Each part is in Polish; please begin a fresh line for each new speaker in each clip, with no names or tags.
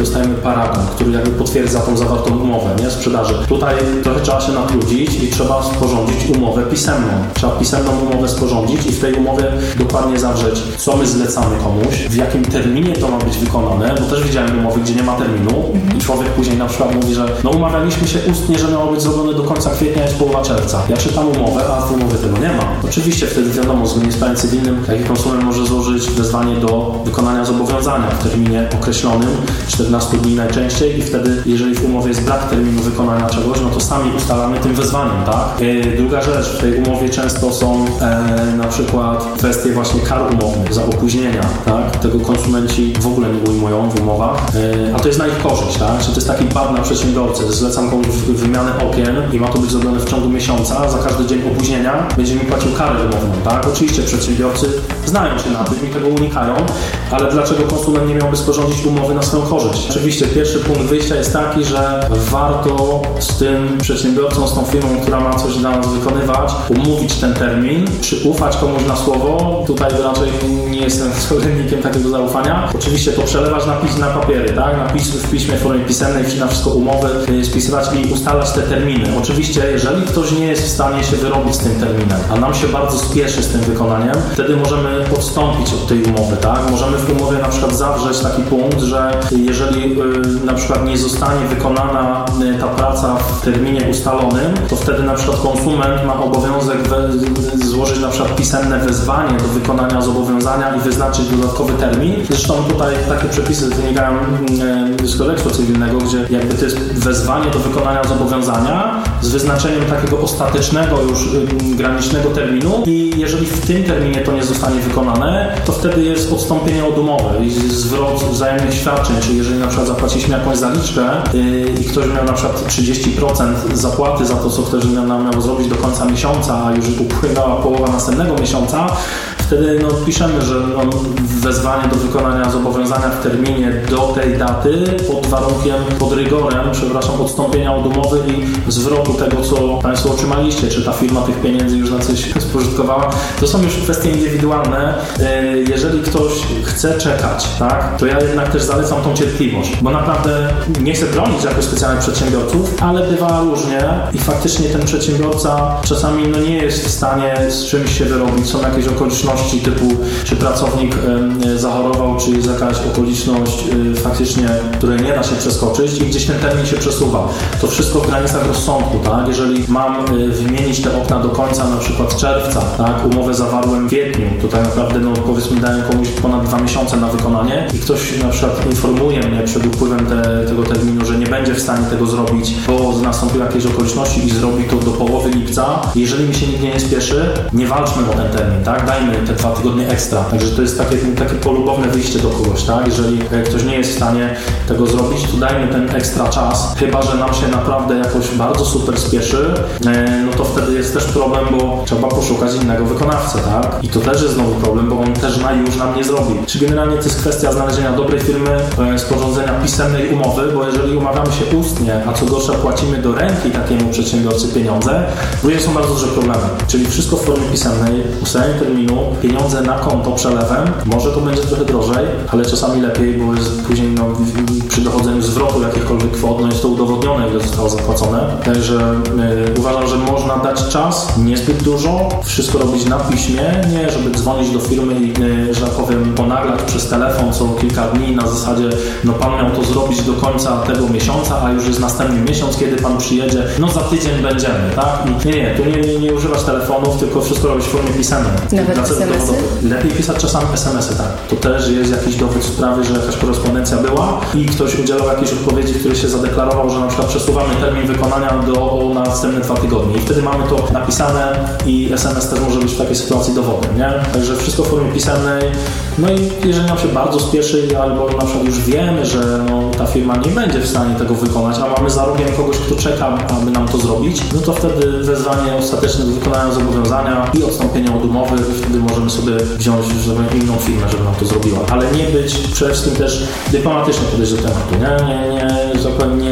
dostajemy paragon, który jakby potwierdza tą zawartą umowę, nie? Sprzedaży. Tutaj trochę trzeba się natrudzić i trzeba sporządzić umowę pisemną. Trzeba pisemną umowę sporządzić i w tej umowie dokładnie zawrzeć, co my zlecamy komuś, w jakim terminie to ma być wykonane, bo też widziałem umowy, gdzie nie ma terminu i człowiek później na przykład mówi, że no umawialiśmy się ustnie, że miało być zrobione do końca kwietnia, jest połowa czerwca. Ja czytam umowę, a w umowie tego nie ma. Oczywiście wtedy wiadomo, zgodnie z prawem cywilnym taki konsument może złożyć wezwanie do wykonania zobowiązania w terminie określonym, 14 dni najczęściej i wtedy, jeżeli w umowie jest brak terminu wykonania czegoś, no to sami ustalamy tym wezwaniem, tak? Druga rzecz, w tej umowie często są na przykład kwestie właśnie kar umownych za opóźnienia, tak? Tego konsumenci w ogóle nie ujmują w umowach, a to jest na ich korzyść, tak? Czyli to jest taki bad na przedsiębiorcy, zlecam komuś wymianę okien i ma to być zrobione w ciągu miesiąca, za każdy dzień opóźnienia będzie mi płacił karę umowną, tak? Oczywiście przedsiębiorcy znają się na tym i tego unikają, ale dlaczego konsument nie miałby sporządzić umowy na swoją korzyść? Oczywiście pierwszy punkt wyjścia jest taki, że warto z tym przedsiębiorcą, z tą firmą, która ma coś dla nas wykonywać, umówić ten termin, ufać komuś na słowo. Tutaj raczej nie jestem zwolennikiem takiego zaufania. Oczywiście to przelewać na papiery, tak? W piśmie w formie pisemnej, na wszystko umowy spisywać i ustalać te terminy. Oczywiście, jeżeli ktoś nie jest w stanie się wyrobić z tym terminem, a nam się bardzo spieszy z tym wykonaniem, wtedy możemy odstąpić od tej umowy, tak? Możemy w umowie na przykład zawrzeć taki punkt, że jeżeli na przykład nie zostanie wykonana ta praca w terminie ustalonym, to wtedy na przykład konsument ma obowiązek złożyć na przykład pisemne wezwanie do wykonania zobowiązania i wyznaczyć dodatkowy termin. Zresztą tutaj takie przepisy wynikają z kodeksu cywilnego, gdzie jakby to jest wezwanie do wykonania zobowiązania z wyznaczeniem takiego ostatecznego już granicznego terminu i jeżeli w tym terminie to nie zostanie wykonane, to wtedy jest odstąpienie od umowy i zwrot wzajemnych świadczeń, czyli jeżeli na przykład zapłaciliśmy jakąś zaliczkę i ktoś miał na przykład 30% zapłaty za to, co ktoś nam miał zrobić do końca miesiąca, a już upłynęła połowa następnego miesiąca, wtedy piszemy, że wezwanie do wykonania zobowiązania w terminie do tej daty pod warunkiem, pod rygorem, odstąpienia od umowy i zwrotu tego, co Państwo otrzymaliście, czy ta firma tych pieniędzy już na coś spożytkowała. To są już kwestie indywidualne. Jeżeli ktoś chce czekać, tak, to ja jednak też zalecam tą cierpliwość, bo naprawdę nie chcę bronić jakoś specjalnych przedsiębiorców, ale bywa różnie i faktycznie ten przedsiębiorca czasami nie jest w stanie z czymś się wyrobić. Są jakieś okoliczności typu, czy pracownik zachorował, czy jest jakaś okoliczność faktycznie, której nie da się przeskoczyć i gdzieś ten termin się przesuwa. To wszystko w granicach rozsądku, tak? Jeżeli mam wymienić te okna do końca na przykład czerwca, tak? Umowę zawarłem w kwietniu, tutaj naprawdę powiedzmy dałem komuś ponad 2 miesiące na wykonanie i ktoś na przykład informuje mnie przed upływem tego terminu, że nie będzie w stanie tego zrobić, bo nastąpiły jakieś okoliczności i zrobi to do połowy lipca. Jeżeli mi się nikt nie spieszy, nie walczmy o ten termin, tak? Dajmy te 2 tygodnie ekstra. Także to jest takie polubowne wyjście do kogoś, tak? Jeżeli ktoś nie jest w stanie tego zrobić, to dajmy ten ekstra czas, chyba że nam się naprawdę jakoś bardzo super spieszy, no to wtedy jest też problem, bo trzeba poszukać innego wykonawcę, tak? I to też jest znowu problem, bo on też na już nam nie zrobi. Czy generalnie to jest kwestia znalezienia dobrej firmy, sporządzenia pisemnej umowy, bo jeżeli umawiamy się ustnie, a co gorsza płacimy do ręki takiemu przedsiębiorcy pieniądze, później są bardzo duże problemy. Czyli wszystko w formie pisemnej, ustalenie terminu, pieniądze na konto przelewem, może to będzie trochę drożej, ale czasami lepiej, bo jest później przy dochodzeniu zwrotu jakichkolwiek kwot, jest to udowodnione, ile zostało zapłacone. Także uważam, że można dać czas, niezbyt dużo, wszystko robić na piśmie, nie żeby dzwonić do firmy i, że tak powiem, ponaglać przez telefon co kilka dni na zasadzie, pan miał to zrobić do końca tego miesiąca, a już jest następny miesiąc, kiedy pan przyjedzie, za tydzień będziemy, tak? I tu nie używać telefonów, tylko wszystko robić w formie pisemnej.
Nawet SMS-y?
Lepiej pisać czasami SMS-y, tak. To też jest jakiś dowód w sprawie, że jakaś korespondencja była i ktoś udzielał jakiejś odpowiedzi, w której się zadeklarował, że na przykład przesuwamy termin wykonania do następne 2 tygodnie. I wtedy mamy to napisane i SMS też może być w takiej sytuacji dowodem, nie? Także wszystko w formie pisemnej. I jeżeli nam się bardzo spieszy albo na przykład już wiemy, że ta firma nie będzie w stanie tego wykonać, a mamy za rogiem kogoś, kto czeka, aby nam to zrobić, to wtedy wezwanie ostateczne do wykonania zobowiązania i odstąpienie od umowy i wtedy możemy sobie wziąć inną firmę, żeby nam to zrobiła. Ale nie być przede wszystkim też dyplomatycznie podejść do tematu, nie wchodzić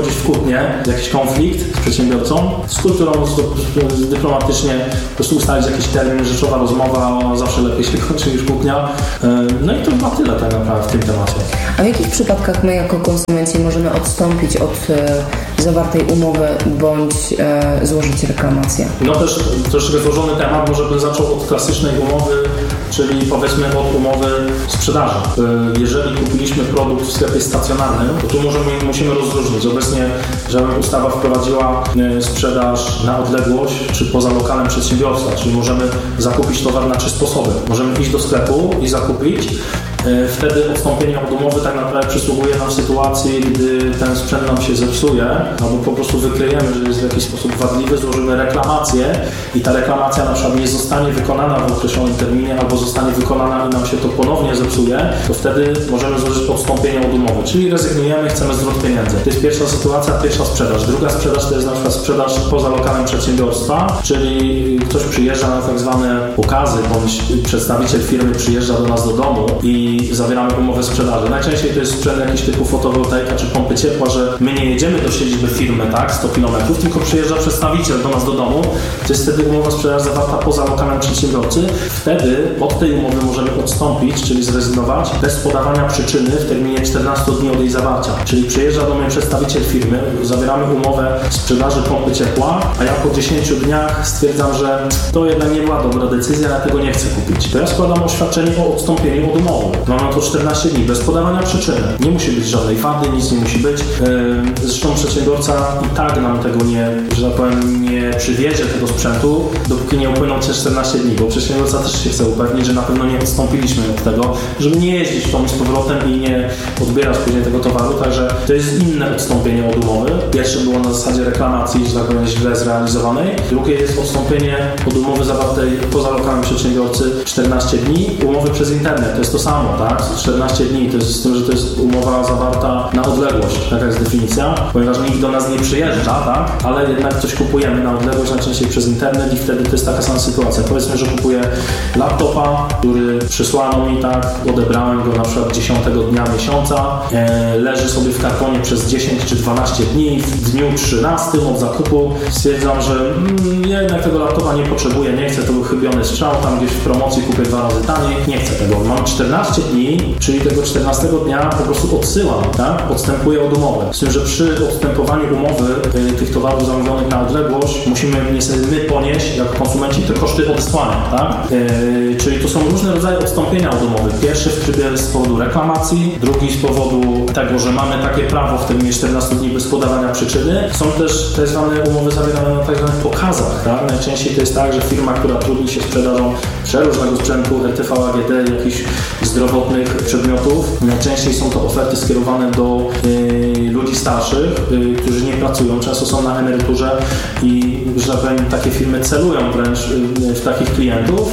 wchodzić w kłótnię, jakiś konflikt z przedsiębiorcą, z kulturą dyplomatycznie po prostu ustalić jakiś termin, rzeczowa rozmowa, zawsze lepiej się kończy niż kłótnia. No i to chyba tyle tak naprawdę w tym temacie.
A w jakich przypadkach my jako konsumenci możemy odstąpić od zawartej umowy bądź złożyć reklamację?
No też troszkę złożony temat, może bym zaczął od klasycznej umowy, czyli powiedzmy od umowy sprzedaży. Jeżeli kupiliśmy produkt w sklepie stacjonarnym, to tu musimy rozróżnić. Obecnie, żeby ustawa wprowadziła sprzedaż na odległość czy poza lokalem przedsiębiorstwa, czyli możemy zakupić towar na 3 sposoby. Możemy iść do sklepu i zakupić. Wtedy odstąpienie od umowy tak naprawdę przysługuje nam w sytuacji, gdy ten sprzęt nam się zepsuje, albo po prostu wykryjemy, że jest w jakiś sposób wadliwy, złożymy reklamację i ta reklamacja na przykład nie zostanie wykonana w określonym terminie, albo zostanie wykonana i nam się to ponownie zepsuje, to wtedy możemy złożyć odstąpienie od umowy, czyli rezygnujemy, chcemy zwrot pieniędzy. To jest pierwsza sytuacja, pierwsza sprzedaż. Druga sprzedaż to jest na przykład sprzedaż poza lokalem przedsiębiorstwa, czyli ktoś przyjeżdża na tak zwane pokazy, bądź przedstawiciel firmy przyjeżdża do nas do domu i zawieramy umowę sprzedaży. Najczęściej to jest sprzęt jakiś typu fotowoltaika czy pompy ciepła, że my nie jedziemy do siedziby firmy, tak, 100 km, tylko przyjeżdża przedstawiciel do nas do domu. To jest wtedy umowa sprzedaży zawarta poza lokalem przedsiębiorcy. Wtedy od tej umowy możemy odstąpić, czyli zrezygnować bez podawania przyczyny w terminie 14 dni od jej zawarcia. Czyli przyjeżdża do mnie przedstawiciel firmy, zawieramy umowę sprzedaży pompy ciepła, a ja po 10 dniach stwierdzam, że to jednak nie była dobra decyzja, ja tego nie chcę kupić. To ja składam oświadczenie o odstąpieniu od umowy. Mamy to 14 dni bez podawania przyczyny. Nie musi być żadnej wady, nic nie musi być. Zresztą przedsiębiorca i tak nam tego nie, że tak powiem, nie przywiezie tego sprzętu, dopóki nie upłyną te 14 dni, bo przedsiębiorca też się chce upewnić, że na pewno nie odstąpiliśmy od tego, żeby nie jeździć w tą z powrotem i nie odbierać później tego towaru, także to jest inne odstąpienie od umowy. Pierwsze było na zasadzie reklamacji, że tak powiem, źle zrealizowanej. Drugie jest odstąpienie od umowy zawartej poza lokalem przedsiębiorcy 14 dni. Umowy przez internet, to jest to samo, tak? 14 dni, to jest z tym, że to jest umowa zawarta na odległość, taka jest definicja, ponieważ nikt do nas nie przyjeżdża, tak? Ale jednak coś kupujemy na odległość, najczęściej przez internet i wtedy to jest taka sama sytuacja. Powiedzmy, że kupuję laptopa, który przysłano mi, tak? Odebrałem go na przykład 10 dnia miesiąca, leży sobie w kartonie przez 10 czy 12 dni, w dniu 13 od zakupu stwierdzam, że ja jednak tego laptopa nie potrzebuję, nie chcę, to był chybiony strzał, tam gdzieś w promocji kupię 2 razy taniej, nie chcę tego. Mam 14 dni, czyli tego 14 dnia po prostu odsyłam, tak? Odstępuję od umowy. Z tym, że przy odstępowaniu umowy tych towarów zamówionych na odległość musimy niestety my ponieść, jako konsumenci, te koszty odesłania, tak? Czyli to są różne rodzaje odstąpienia od umowy. Pierwszy w trybie z powodu reklamacji, drugi z powodu tego, że mamy takie prawo w terminie 14 dni bez podawania przyczyny. Są też te zwane umowy zawierane na tak zwanych pokazach, tak? Najczęściej to jest tak, że firma, która trudni się sprzedażą przeróżnego sprzętu, RTV, AGD, jakichś zdrowotnych przedmiotów. Najczęściej są to oferty skierowane do ludzi starszych, którzy nie pracują, często są na emeryturze i, że tak powiem, takie firmy celują wręcz w takich klientów.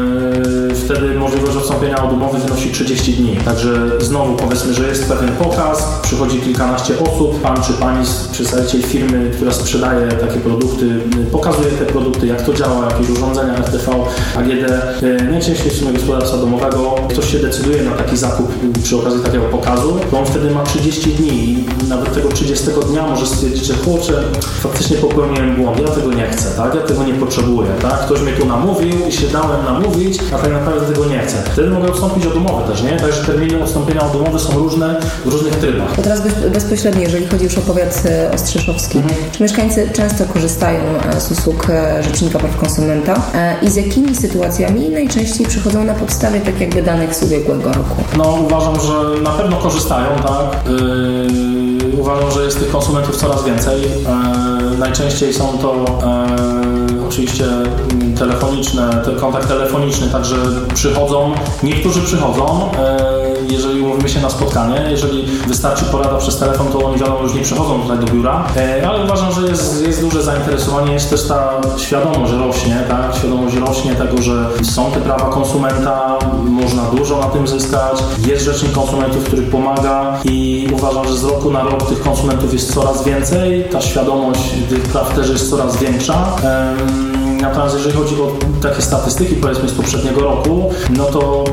Wtedy możliwość odstąpienia od umowy wynosi 30 dni. Także znowu powiedzmy, że jest pewien pokaz, przychodzi kilkanaście osób, pan czy pani, przedstawiciel firmy, która sprzedaje takie produkty, pokazuje te produkty, jak to działa, jakieś urządzenia RTV, AGD. Najczęściej w sumie gospodarstwa domowego ktoś się decyduje na taki zakup przy okazji takiego pokazu, to on wtedy ma 30 dni i nawet tego 30 dnia może stwierdzić, że kurczę, faktycznie popełniłem błąd, ja tego nie chcę, tak? Ja tego nie potrzebuję, tak? Ktoś mnie tu namówił i się dałem namówić, a tak naprawdę tego nie chcę. Wtedy mogę odstąpić od umowy też, nie? Także terminy odstąpienia od umowy są różne w różnych trybach.
To teraz bezpośrednio, jeżeli chodzi już o powiat ostrzeszowski, czy mieszkańcy często korzystają z usług Rzecznika Praw Konsumenta i z jakimi sytuacjami najczęściej przychodzą na podstawie tak jakby danych z ubiegłego roku?
No uważam, że na pewno korzystają, tak? Uważam, że jest tych konsumentów coraz więcej. Najczęściej są to oczywiście kontakt telefoniczny, także przychodzą, niektórzy przychodzą, jeżeli umówimy się na spotkanie, jeżeli wystarczy porada przez telefon, to oni wiadomo już nie przychodzą tutaj do biura, ale uważam, że jest duże zainteresowanie, jest też ta świadomość rośnie, tak? Świadomość rośnie tego, że są te prawa konsumenta, można dużo na tym zyskać, jest rzecznik konsumentów, który pomaga i uważam, że z roku na rok tych konsumentów jest coraz więcej, ta świadomość tych praw też jest coraz większa. Natomiast jeżeli chodzi o takie statystyki, powiedzmy z poprzedniego roku, no to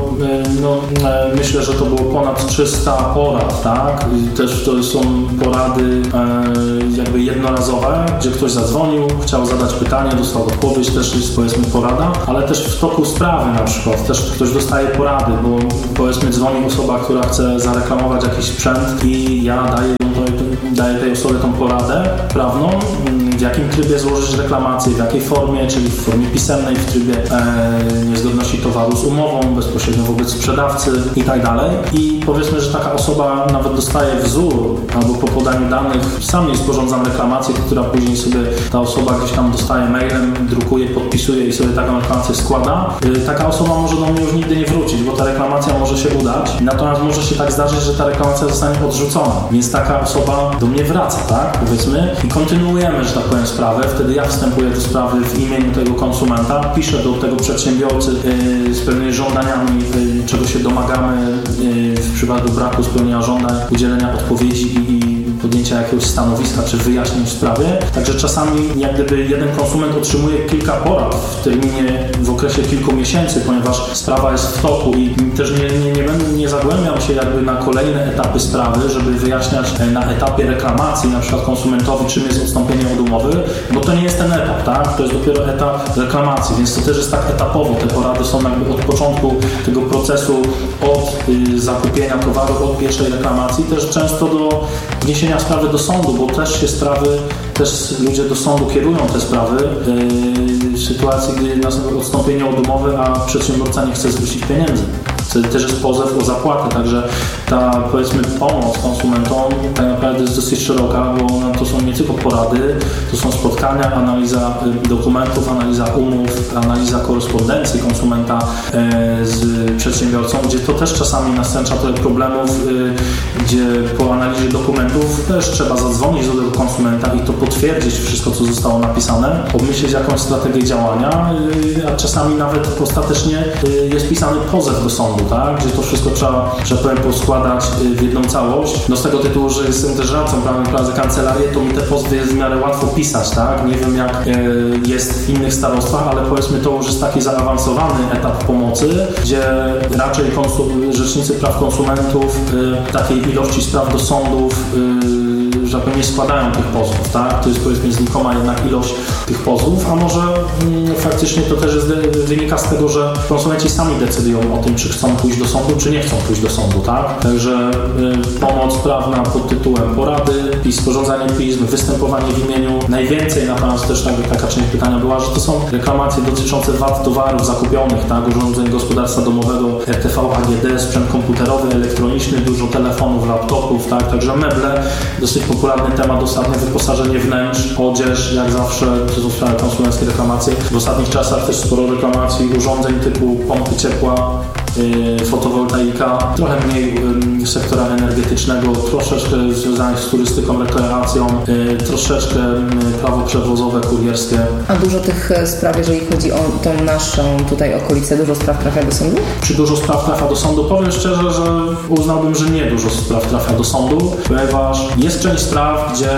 myślę, że to było ponad 300 porad, tak? I też to są porady jakby jednorazowe, gdzie ktoś zadzwonił, chciał zadać pytanie, dostał odpowiedź, też jest powiedzmy porada, ale też w toku sprawy na przykład, też ktoś dostaje porady, bo powiedzmy dzwoni osoba, która chce zareklamować jakiś sprzęt i ja daję tej osobie tą poradę prawną, w jakim trybie złożyć reklamację, w jakiej formie, czyli w formie pisemnej, w trybie niezgodności towaru z umową, bezpośrednio wobec sprzedawcy i tak dalej. I powiedzmy, że taka osoba nawet dostaje wzór albo po podaniu danych sam jest sporządzam reklamację, która później sobie ta osoba gdzieś tam dostaje mailem, drukuje, podpisuje i sobie taką reklamację składa. Taka osoba może do mnie już nigdy nie wrócić, bo ta reklamacja może się udać, natomiast może się tak zdarzyć, że ta reklamacja zostanie odrzucona, więc taka osoba do mnie wraca, tak, powiedzmy, i kontynuujemy, że tak powiem, sprawę. Wtedy ja wstępuję do sprawy w imieniu tego konsumenta, piszę do tego przedsiębiorcy z pewnymi żądaniami, czego się domagamy w przypadku braku spełnienia żądań, udzielenia odpowiedzi i podjęcia jakiegoś stanowiska czy wyjaśnień w sprawie. Także czasami jak gdyby jeden konsument otrzymuje kilka porad w terminie, w okresie kilku miesięcy, ponieważ sprawa jest w toku i też nie zagłębiam się jakby na kolejne etapy sprawy, żeby wyjaśniać na etapie reklamacji na przykład konsumentowi, czym jest odstąpienie od umowy, bo to nie jest ten etap, tak? To jest dopiero etap reklamacji, więc to też jest tak etapowo. Te porady są jakby od początku tego procesu, od zakupienia towaru, od pierwszej reklamacji, też często do wniesienia sprawy do sądu, bo też ludzie do sądu kierują te sprawy w sytuacji, gdy nastąpi odstąpienie od umowy, a przedsiębiorca nie chce zwrócić pieniędzy. Wtedy też jest pozew o zapłatę, także ta powiedzmy pomoc konsumentom tak naprawdę jest dosyć szeroka, bo to są nie tylko porady, to są spotkania, analiza dokumentów, analiza umów, analiza korespondencji konsumenta z przedsiębiorcą, gdzie to też czasami następcza trochę problemów, gdzie po analizie dokumentów też trzeba zadzwonić do tego konsumenta i to potwierdzić wszystko, co zostało napisane, obmyślić jakąś strategię działania, a czasami nawet ostatecznie jest pisany pozew do sądu, tak? Gdzie to wszystko trzeba poskładać w jedną całość. No z tego tytułu, że jestem też radcą prawnym, prowadzę kancelarię, to mi te pozwy jest w miarę łatwo pisać, tak? Nie wiem jak jest w innych starostwach, ale powiedzmy to już jest taki zaawansowany etap pomocy, gdzie raczej rzecznicy praw konsumentów takiej ilości spraw do sądów że nie składają tych pozwów, tak? To jest powiedzmy znikoma jednak ilość tych pozwów, a może faktycznie to też wynika z tego, że konsumenci sami decydują o tym, czy chcą pójść do sądu, czy nie chcą pójść do sądu, tak? Także pomoc prawna pod tytułem porady, sporządzanie pism, występowanie w imieniu. Najwięcej natomiast też taka część pytania była, że to są reklamacje dotyczące wad towarów zakupionych, tak? Urządzeń gospodarstwa domowego, RTV, AGD, sprzęt komputerowy, elektroniczny, dużo telefonów, laptopów, tak? Także meble, dosyć popularny temat ostatnio, wyposażenie wnętrz, odzież, jak zawsze, to są sprawy konsumenckie, reklamacje. W ostatnich czasach też sporo reklamacji urządzeń typu pompy ciepła, fotowoltaika, trochę mniej sektora energetycznego, troszeczkę związanych z turystyką, rekreacją, troszeczkę prawo przewozowe, kurierskie.
A dużo tych spraw, jeżeli chodzi o tą naszą tutaj okolicę, dużo spraw trafia do sądu?
Czy dużo spraw trafia do sądu? Powiem szczerze, że uznałbym, że nie dużo spraw trafia do sądu, ponieważ jest część spraw, gdzie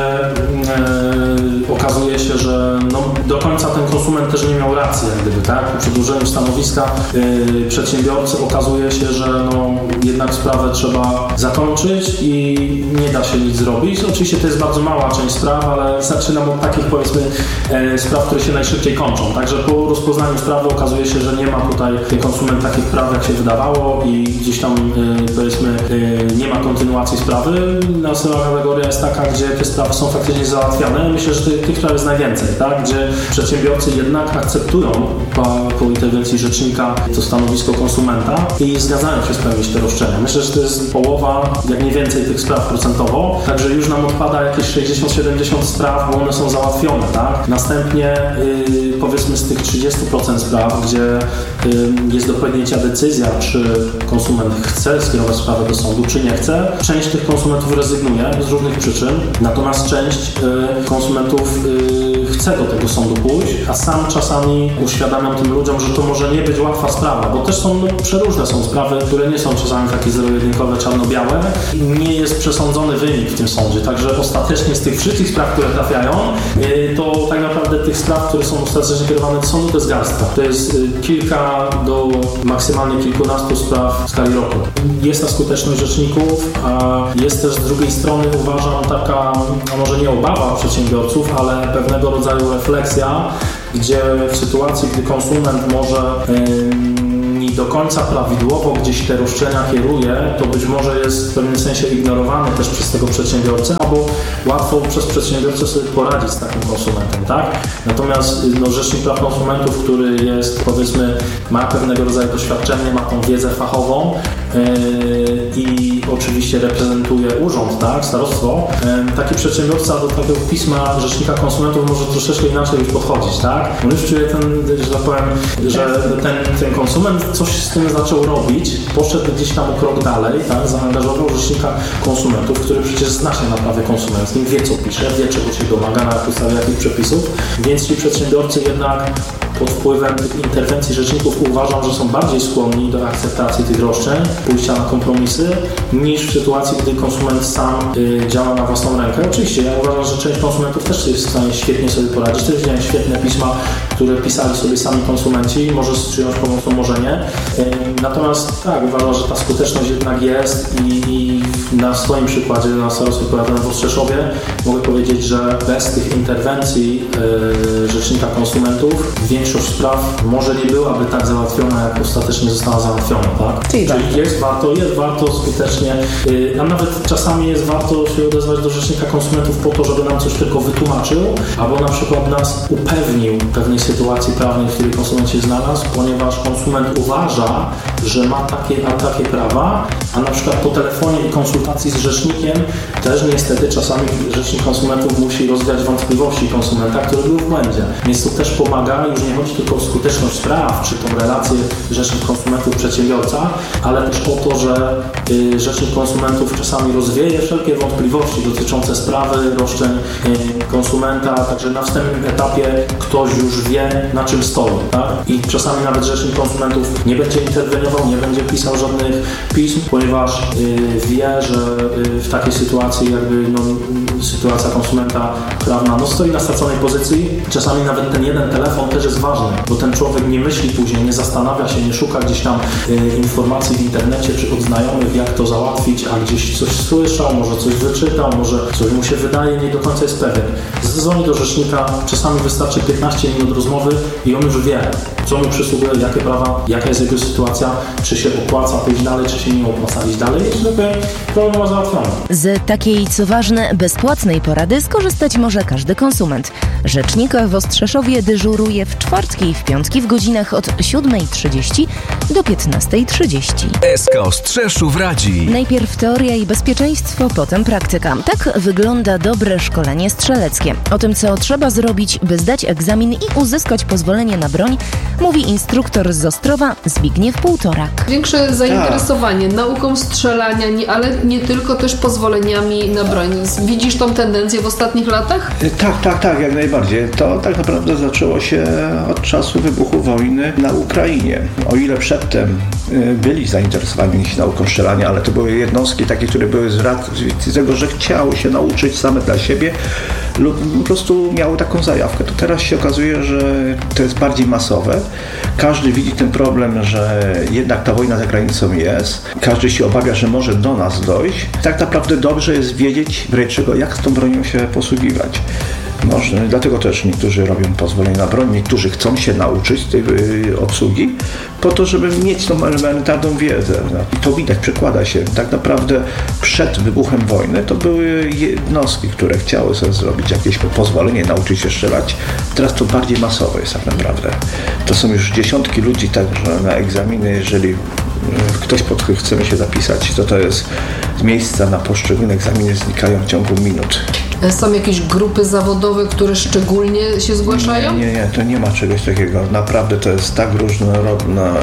okazuje się, że do końca ten konsument też nie miał racji, jak gdyby, tak? Po przedłużeniu stanowiska przedsiębiorcy okazuje się, że jednak sprawę trzeba zakończyć i nie da się nic zrobić. Oczywiście to jest bardzo mała część spraw, ale zaczynam od takich powiedzmy spraw, które się najszybciej kończą. Także po rozpoznaniu sprawy okazuje się, że nie ma tutaj konsument takich praw, jak się wydawało i gdzieś tam powiedzmy nie ma kontynuacji sprawy. Następna kategoria jest taka, gdzie te sprawy są faktycznie załatwiane. Myślę, że tych spraw jest najwięcej, tak? Gdzie przedsiębiorcy jednak akceptują po interwencji rzecznika to stanowisko konsumenta i zgadzają się spełnić te roszczenia. Myślę, że to jest połowa, jak nie więcej tych spraw procentowo, także już nam odpada jakieś 60-70 spraw, bo one są załatwione, tak? Następnie powiedzmy z tych 30% spraw, gdzie jest do podjęcia decyzja, czy konsument chce skierować sprawę do sądu, czy nie chce, część tych konsumentów rezygnuje z różnych przyczyn, natomiast część konsumentów chcę do tego sądu pójść, a sam czasami uświadamiam tym ludziom, że to może nie być łatwa sprawa, bo też są przeróżne są sprawy, które nie są czasami takie zero-jedynkowe, czarno-białe i nie jest przesądzony wynik w tym sądzie, także ostatecznie z tych wszystkich spraw, które trafiają, to tak naprawdę tych spraw, które są ostatecznie kierowane do sądu, to jest garstka. To jest kilka do maksymalnie kilkunastu spraw w skali roku. Jest ta skuteczność rzeczników, a jest też z drugiej strony, uważam, taka, a może nie obawa przedsiębiorców, ale pewnego rodzaju refleksja, gdzie w sytuacji, gdy konsument może nie do końca prawidłowo gdzieś te roszczenia kieruje, to być może jest w pewnym sensie ignorowany też przez tego przedsiębiorcę, albo łatwo przez przedsiębiorcę sobie poradzić z takim konsumentem, tak? Natomiast Rzecznik Praw Konsumentów, który jest, powiedzmy, ma pewnego rodzaju doświadczenie, ma tą wiedzę fachową i oczywiście reprezentuje urząd, tak, starostwo, taki przedsiębiorca do takiego pisma Rzecznika Konsumentów może troszeczkę inaczej już podchodzić, tak? On już czuje że tak powiem, że ten konsument coś z tym zaczął robić, poszedł gdzieś tam o krok dalej, tak, zaangażował Rzecznika Konsumentów, który przecież zna się na prawie konsumenckim, wie co pisze, wie czego się domaga, na podstawie jakich przepisów, więc ci przedsiębiorcy jednak pod wpływem interwencji rzeczników uważam, że są bardziej skłonni do akceptacji tych roszczeń, pójścia na kompromisy, niż w sytuacji, gdy konsument sam działa na własną rękę. Oczywiście ja uważam, że część konsumentów też jest w stanie świetnie sobie poradzić. Też widziałem świetne pisma, które pisali sobie sami konsumenci, może z czyjąś pomocą, może nie. Natomiast tak, uważam, że ta skuteczność jednak jest i na swoim przykładzie, na starostwie powiatowym w Ostrzeszowie mogę powiedzieć, że bez tych interwencji Rzecznika Konsumentów większość spraw może nie byłaby tak załatwiona, jak ostatecznie została załatwiona, tak? Czyli jest warto skutecznie, a nawet czasami jest warto się odezwać do Rzecznika Konsumentów po to, żeby nam coś tylko wytłumaczył, albo na przykład nas upewnił w pewnej sytuacji prawnej, w której konsument się znalazł, ponieważ konsument uważa, że ma takie prawa, a na przykład po telefonie i konsultacji z rzecznikiem też niestety czasami Rzecznik Konsumentów musi rozwiać wątpliwości konsumenta, który był w błędzie. Więc to też pomaga, już nie chodzi tylko o skuteczność spraw, czy tą relację Rzecznik Konsumentów przedsiębiorca, ale też o to, że Rzecznik Konsumentów czasami rozwieje wszelkie wątpliwości dotyczące sprawy, roszczeń konsumenta, także na wstępnym etapie ktoś już wie, na czym stoi, tak? I czasami nawet Rzecznik Konsumentów nie będzie interweniował, nie będzie pisał żadnych pism, ponieważ wie, że w takiej sytuacji jakby sytuacja konsumenta prawna stoi na straconej pozycji. Czasami nawet ten jeden telefon też jest ważny, bo ten człowiek nie myśli później, nie zastanawia się, nie szuka gdzieś tam informacji w internecie czy od znajomych, jak to załatwić, a gdzieś coś słyszał, może coś wyczytał, może coś mu się wydaje, nie do końca jest pewien. Zadzwoni do rzecznika, czasami wystarczy 15 minut rozmowy i on już wie, co mu przysługuje, jakie prawa, jaka jest jego sytuacja, czy się opłaca pójść dalej, czy się nie opłaca iść dalej, żeby problem ma załatwiony. Z
takiej, co ważne, bezpłatnej porady skorzystać może każdy konsument. Rzecznik w Ostrzeszowie dyżuruje w czwartki i w piątki w godzinach od 7:30 do 15:30.
SK Ostrzeszów radzi.
Najpierw teoria i bezpieczeństwo, potem praktyka. Tak wygląda dobre szkolenie strzeleckie. O tym, co trzeba zrobić, by zdać egzamin i uzyskać pozwolenie na broń, mówi instruktor z Ostrowa Zbigniew Półtorak.
Większe zainteresowanie nauką strzelania, ale nie tylko, też pozwoleniami na broń. Widzisz tą tendencję w ostatnich latach?
Tak, jak najbardziej. To tak naprawdę zaczęło się od czasu wybuchu wojny na Ukrainie. O ile przedtem byli zainteresowani nauką strzelania, ale to były jednostki takie, które były z tego, że chciały się nauczyć same dla siebie lub po prostu miały taką zajawkę. To teraz się okazuje, że to jest bardziej masowe. Każdy widzi ten problem, że jednak ta wojna za granicą jest. Każdy się obawia, że może do nas dojść. Tak naprawdę dobrze jest wiedzieć, jak z tą bronią się posługiwać. Dlatego też niektórzy robią pozwolenie na broń, niektórzy chcą się nauczyć tej obsługi po to, żeby mieć tą elementarną wiedzę. I to widać, przekłada się. Tak naprawdę przed wybuchem wojny to były jednostki, które chciały sobie zrobić jakieś pozwolenie, nauczyć się strzelać. Teraz to bardziej masowe jest tak naprawdę. To są już dziesiątki ludzi także na egzaminy, jeżeli ktoś chcemy się zapisać, to jest miejsca na poszczególne egzaminy znikają w ciągu minut.
Są jakieś grupy zawodowe, które szczególnie się zgłaszają?
Nie, to nie ma czegoś takiego. Naprawdę to jest tak różnorodna,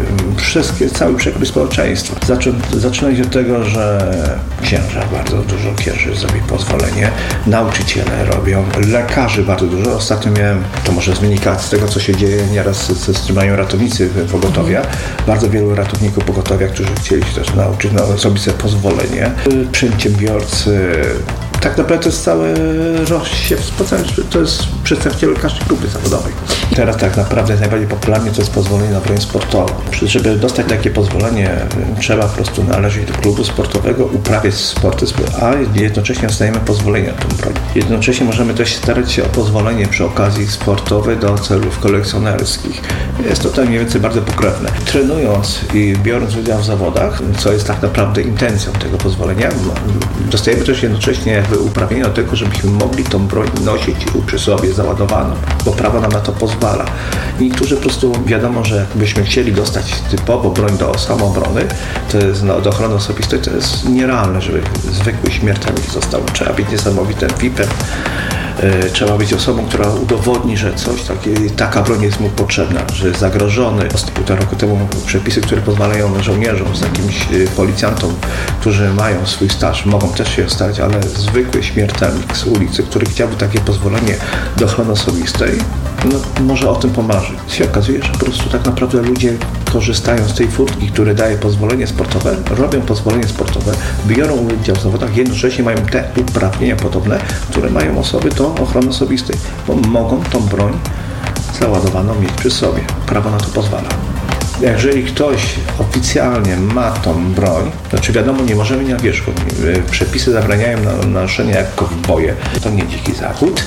cały przekrój społeczeństwa. Zaczynać od tego, że księża, bardzo dużo księży zrobi pozwolenie, nauczyciele robią, lekarzy bardzo dużo. Ostatnio miałem, to może wynika z tego, co się dzieje nieraz, co mają ratownicy pogotowia. Bardzo wielu ratowników pogotowia, którzy chcieli się też nauczyć, zrobić sobie pozwolenie. Przedsiębiorcy. Tak naprawdę to jest cały rozsiew, to jest przedstawiciel każdej grupy zawodowej. Teraz tak naprawdę najbardziej popularnie to jest pozwolenie na broń sportową. Żeby dostać takie pozwolenie, trzeba po prostu należeć do klubu sportowego, uprawiać sporty, a jednocześnie dostajemy pozwolenie na tą broń. Jednocześnie możemy też starać się o pozwolenie przy okazji sportowej do celów kolekcjonerskich. Jest to tak mniej więcej bardzo pokrewne. Trenując i biorąc udział w zawodach, co jest tak naprawdę intencją tego pozwolenia, dostajemy też jednocześnie uprawnienia do tego, żebyśmy mogli tą broń nosić przy sobie załadowaną, bo prawo nam na to pozwala. I niektórzy po prostu wiadomo, że jakbyśmy chcieli dostać typowo broń do samoobrony, to jest do ochrony osobistej, to jest nierealne, żeby zwykły śmiertelnik został. Trzeba być niesamowitym VIP-em. Trzeba być osobą, która udowodni, że taka broń jest mu potrzebna, że jest zagrożony. Półtora roku temu przepisy, które pozwalają żołnierzom z jakimś policjantom, którzy mają swój staż, mogą też się stać, ale zwykły śmiertelnik z ulicy, który chciałby takie pozwolenie do ochrony osobistej, może o tym pomarzyć. Się okazuje, że po prostu tak naprawdę ludzie korzystają z tej furtki, które daje pozwolenie sportowe, robią pozwolenie sportowe, biorą udział w zawodach, jednocześnie mają te uprawnienia podobne, które mają osoby do ochrony osobistej, bo mogą tą broń załadowaną mieć przy sobie. Prawo na to pozwala. Jeżeli ktoś oficjalnie ma tą broń, znaczy wiadomo, nie możemy mieć na wierzchu. Przepisy zabraniają noszenia jak kowboje. To nie dziki zachód.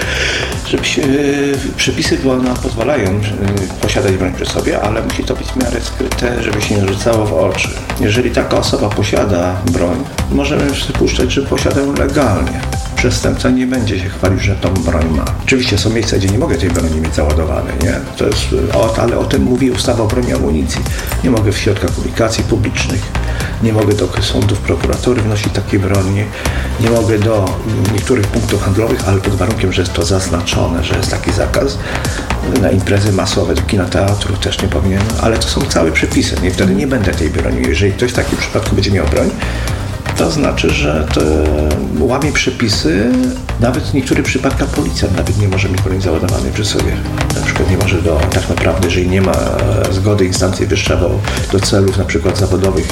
Przepisy nam pozwalają posiadać broń przy sobie, ale musi to być w miarę skryte, żeby się nie rzucało w oczy. Jeżeli taka osoba posiada broń, możemy przypuszczać, że posiada ją legalnie. Przestępca nie będzie się chwalił, że tą broń ma. Oczywiście są miejsca, gdzie nie mogę tej broni mieć załadowanej, nie? Ale o tym mówi ustawa o broni i amunicji. Nie mogę w środkach komunikacji publicznych, nie mogę do sądów, prokuratury wnosić takiej broni, nie mogę do niektórych punktów handlowych, ale pod warunkiem, że jest to zaznaczone, że jest taki zakaz. Na imprezy masowe, do kina, teatru też nie powinien, ale to są całe przepisy. Wtedy nie będę tej broni. Jeżeli ktoś w takim przypadku będzie miał broń, to znaczy, że to łamie przepisy. Nawet w niektórych przypadkach policjant nawet nie może mieć broni załadowanej przy sobie. Na przykład nie może tak naprawdę, jeżeli nie ma zgody instancji wyższej do celów na przykład zawodowych,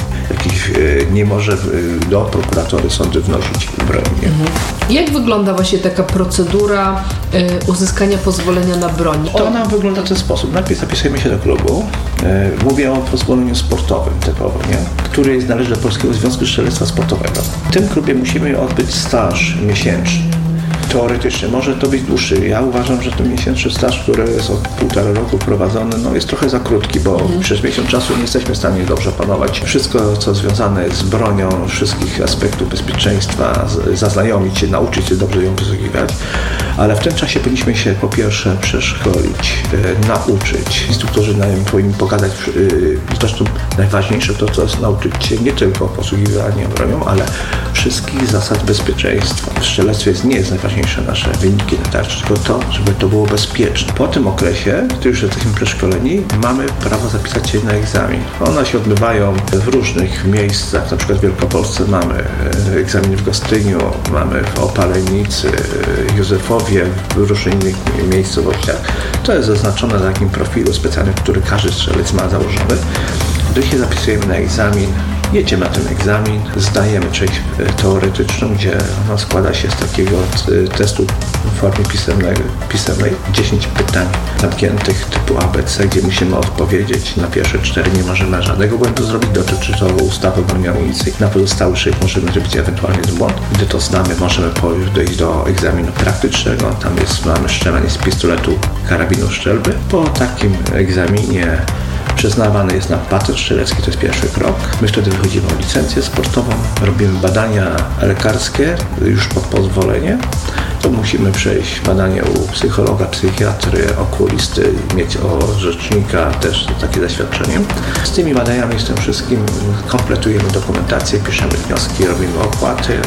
nie może do prokuratury sądy wnosić broni.
Jak wygląda właśnie taka procedura uzyskania pozwolenia na broń?
To ona wygląda w ten sposób. Najpierw zapisujemy się do klubu. Mówię o pozwoleniu sportowym typowo, który należy do Polskiego Związku Strzelectwa Sportowego. W tym klubie musimy odbyć staż miesięczny. Teoretycznie może to być dłuższy. Ja uważam, że ten miesięczny staż, który jest od 1,5 roku prowadzony, jest trochę za krótki, bo przez miesiąc czasu nie jesteśmy w stanie dobrze opanować wszystko, co związane jest z bronią, wszystkich aspektów bezpieczeństwa, zaznajomić się, nauczyć się dobrze ją posługiwać. Ale w tym czasie powinniśmy się po pierwsze przeszkolić, nauczyć. Instruktorzy powinni pokazać, zresztą najważniejsze to jest nauczyć się nie tylko posługiwania bronią, ale wszystkich zasad bezpieczeństwa. W strzelectwie nie jest najważniejsze nasze wyniki, tylko to, żeby to było bezpieczne. Po tym okresie, gdy już jesteśmy przeszkoleni, mamy prawo zapisać się na egzamin. One się odbywają w różnych miejscach, na przykład w Wielkopolsce mamy egzamin w Gostyniu, mamy w Opalenicy, Józefowie, w różnych innych miejscowościach. To jest zaznaczone na takim profilu specjalnym, który każdy strzelec ma założony. Gdy się zapisujemy na egzamin, jedziemy na ten egzamin, zdajemy część teoretyczną, gdzie ona składa się z takiego testu w formie pisemnej 10 pytań zamkniętych typu ABC, gdzie musimy odpowiedzieć. Na pierwsze 4 nie możemy żadnego błędu zrobić, dotyczy to ustawy o broni amunicji. Na pozostałych 6 możemy zrobić ewentualnie błąd. Gdy to znamy, możemy dojść do egzaminu praktycznego. Tam mamy strzelanie z pistoletu, karabinu, strzelby. Po takim egzaminie przyznawany jest nam patent strzelecki, to jest pierwszy krok. My wtedy wychodzimy o licencję sportową, robimy badania lekarskie już pod pozwolenie. To musimy przejść badanie u psychologa, psychiatry, okulisty, mieć orzecznika też takie zaświadczenie. Z tymi badaniami, z tym wszystkim kompletujemy dokumentację, piszemy wnioski, robimy opłaty.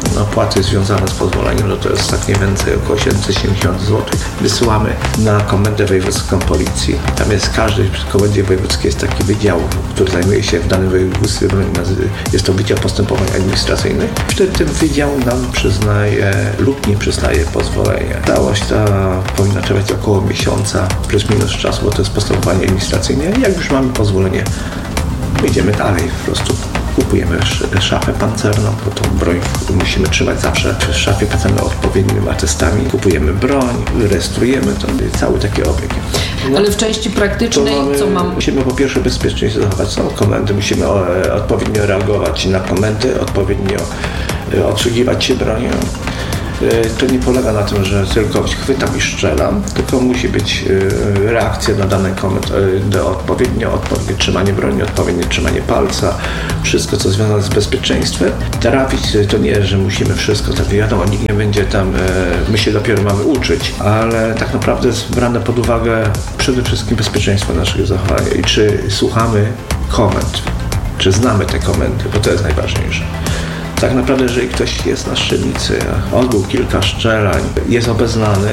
opłaty związane z pozwoleniem, no to jest tak mniej więcej około 770 zł. Wysyłamy na Komendę Wojewódzką Policji. Tam jest w każdej komendzie wojewódzkiej jest taki wydział, który zajmuje się w danym województwie, jest to Wydział Postępowań Administracyjnych. Wtedy ten wydział nam przyznaje lub nie przyznaje pozwolenie. Całość ta powinna trwać około miesiąca, plus minus czasu, bo to jest postępowanie administracyjne. Jak już mamy pozwolenie, idziemy dalej, po prostu kupujemy szafę pancerną, bo tą broń musimy trzymać zawsze w szafie pancernej odpowiednimi atestami. Kupujemy broń, rejestrujemy to, cały taki obieg. No,
ale w części praktycznej co mam?
Musimy po pierwsze bezpiecznie się zachować. Są komendy, musimy odpowiednio reagować na komendy, odpowiednio odsługiwać się bronią. To nie polega na tym, że tylko chwytam i strzelam, tylko musi być reakcja na dane komendy, odpowiednie trzymanie broni, odpowiednie trzymanie palca, wszystko co związane z bezpieczeństwem. Trafić to nie, że musimy wszystko, tak wiadomo, nikt nie będzie tam, my się dopiero mamy uczyć, ale tak naprawdę jest brane pod uwagę przede wszystkim bezpieczeństwo naszego zachowania i czy słuchamy komend, czy znamy te komendy, bo to jest najważniejsze. Tak naprawdę, jeżeli ktoś jest na strzelnicy, odbył kilka strzelań, jest obeznany,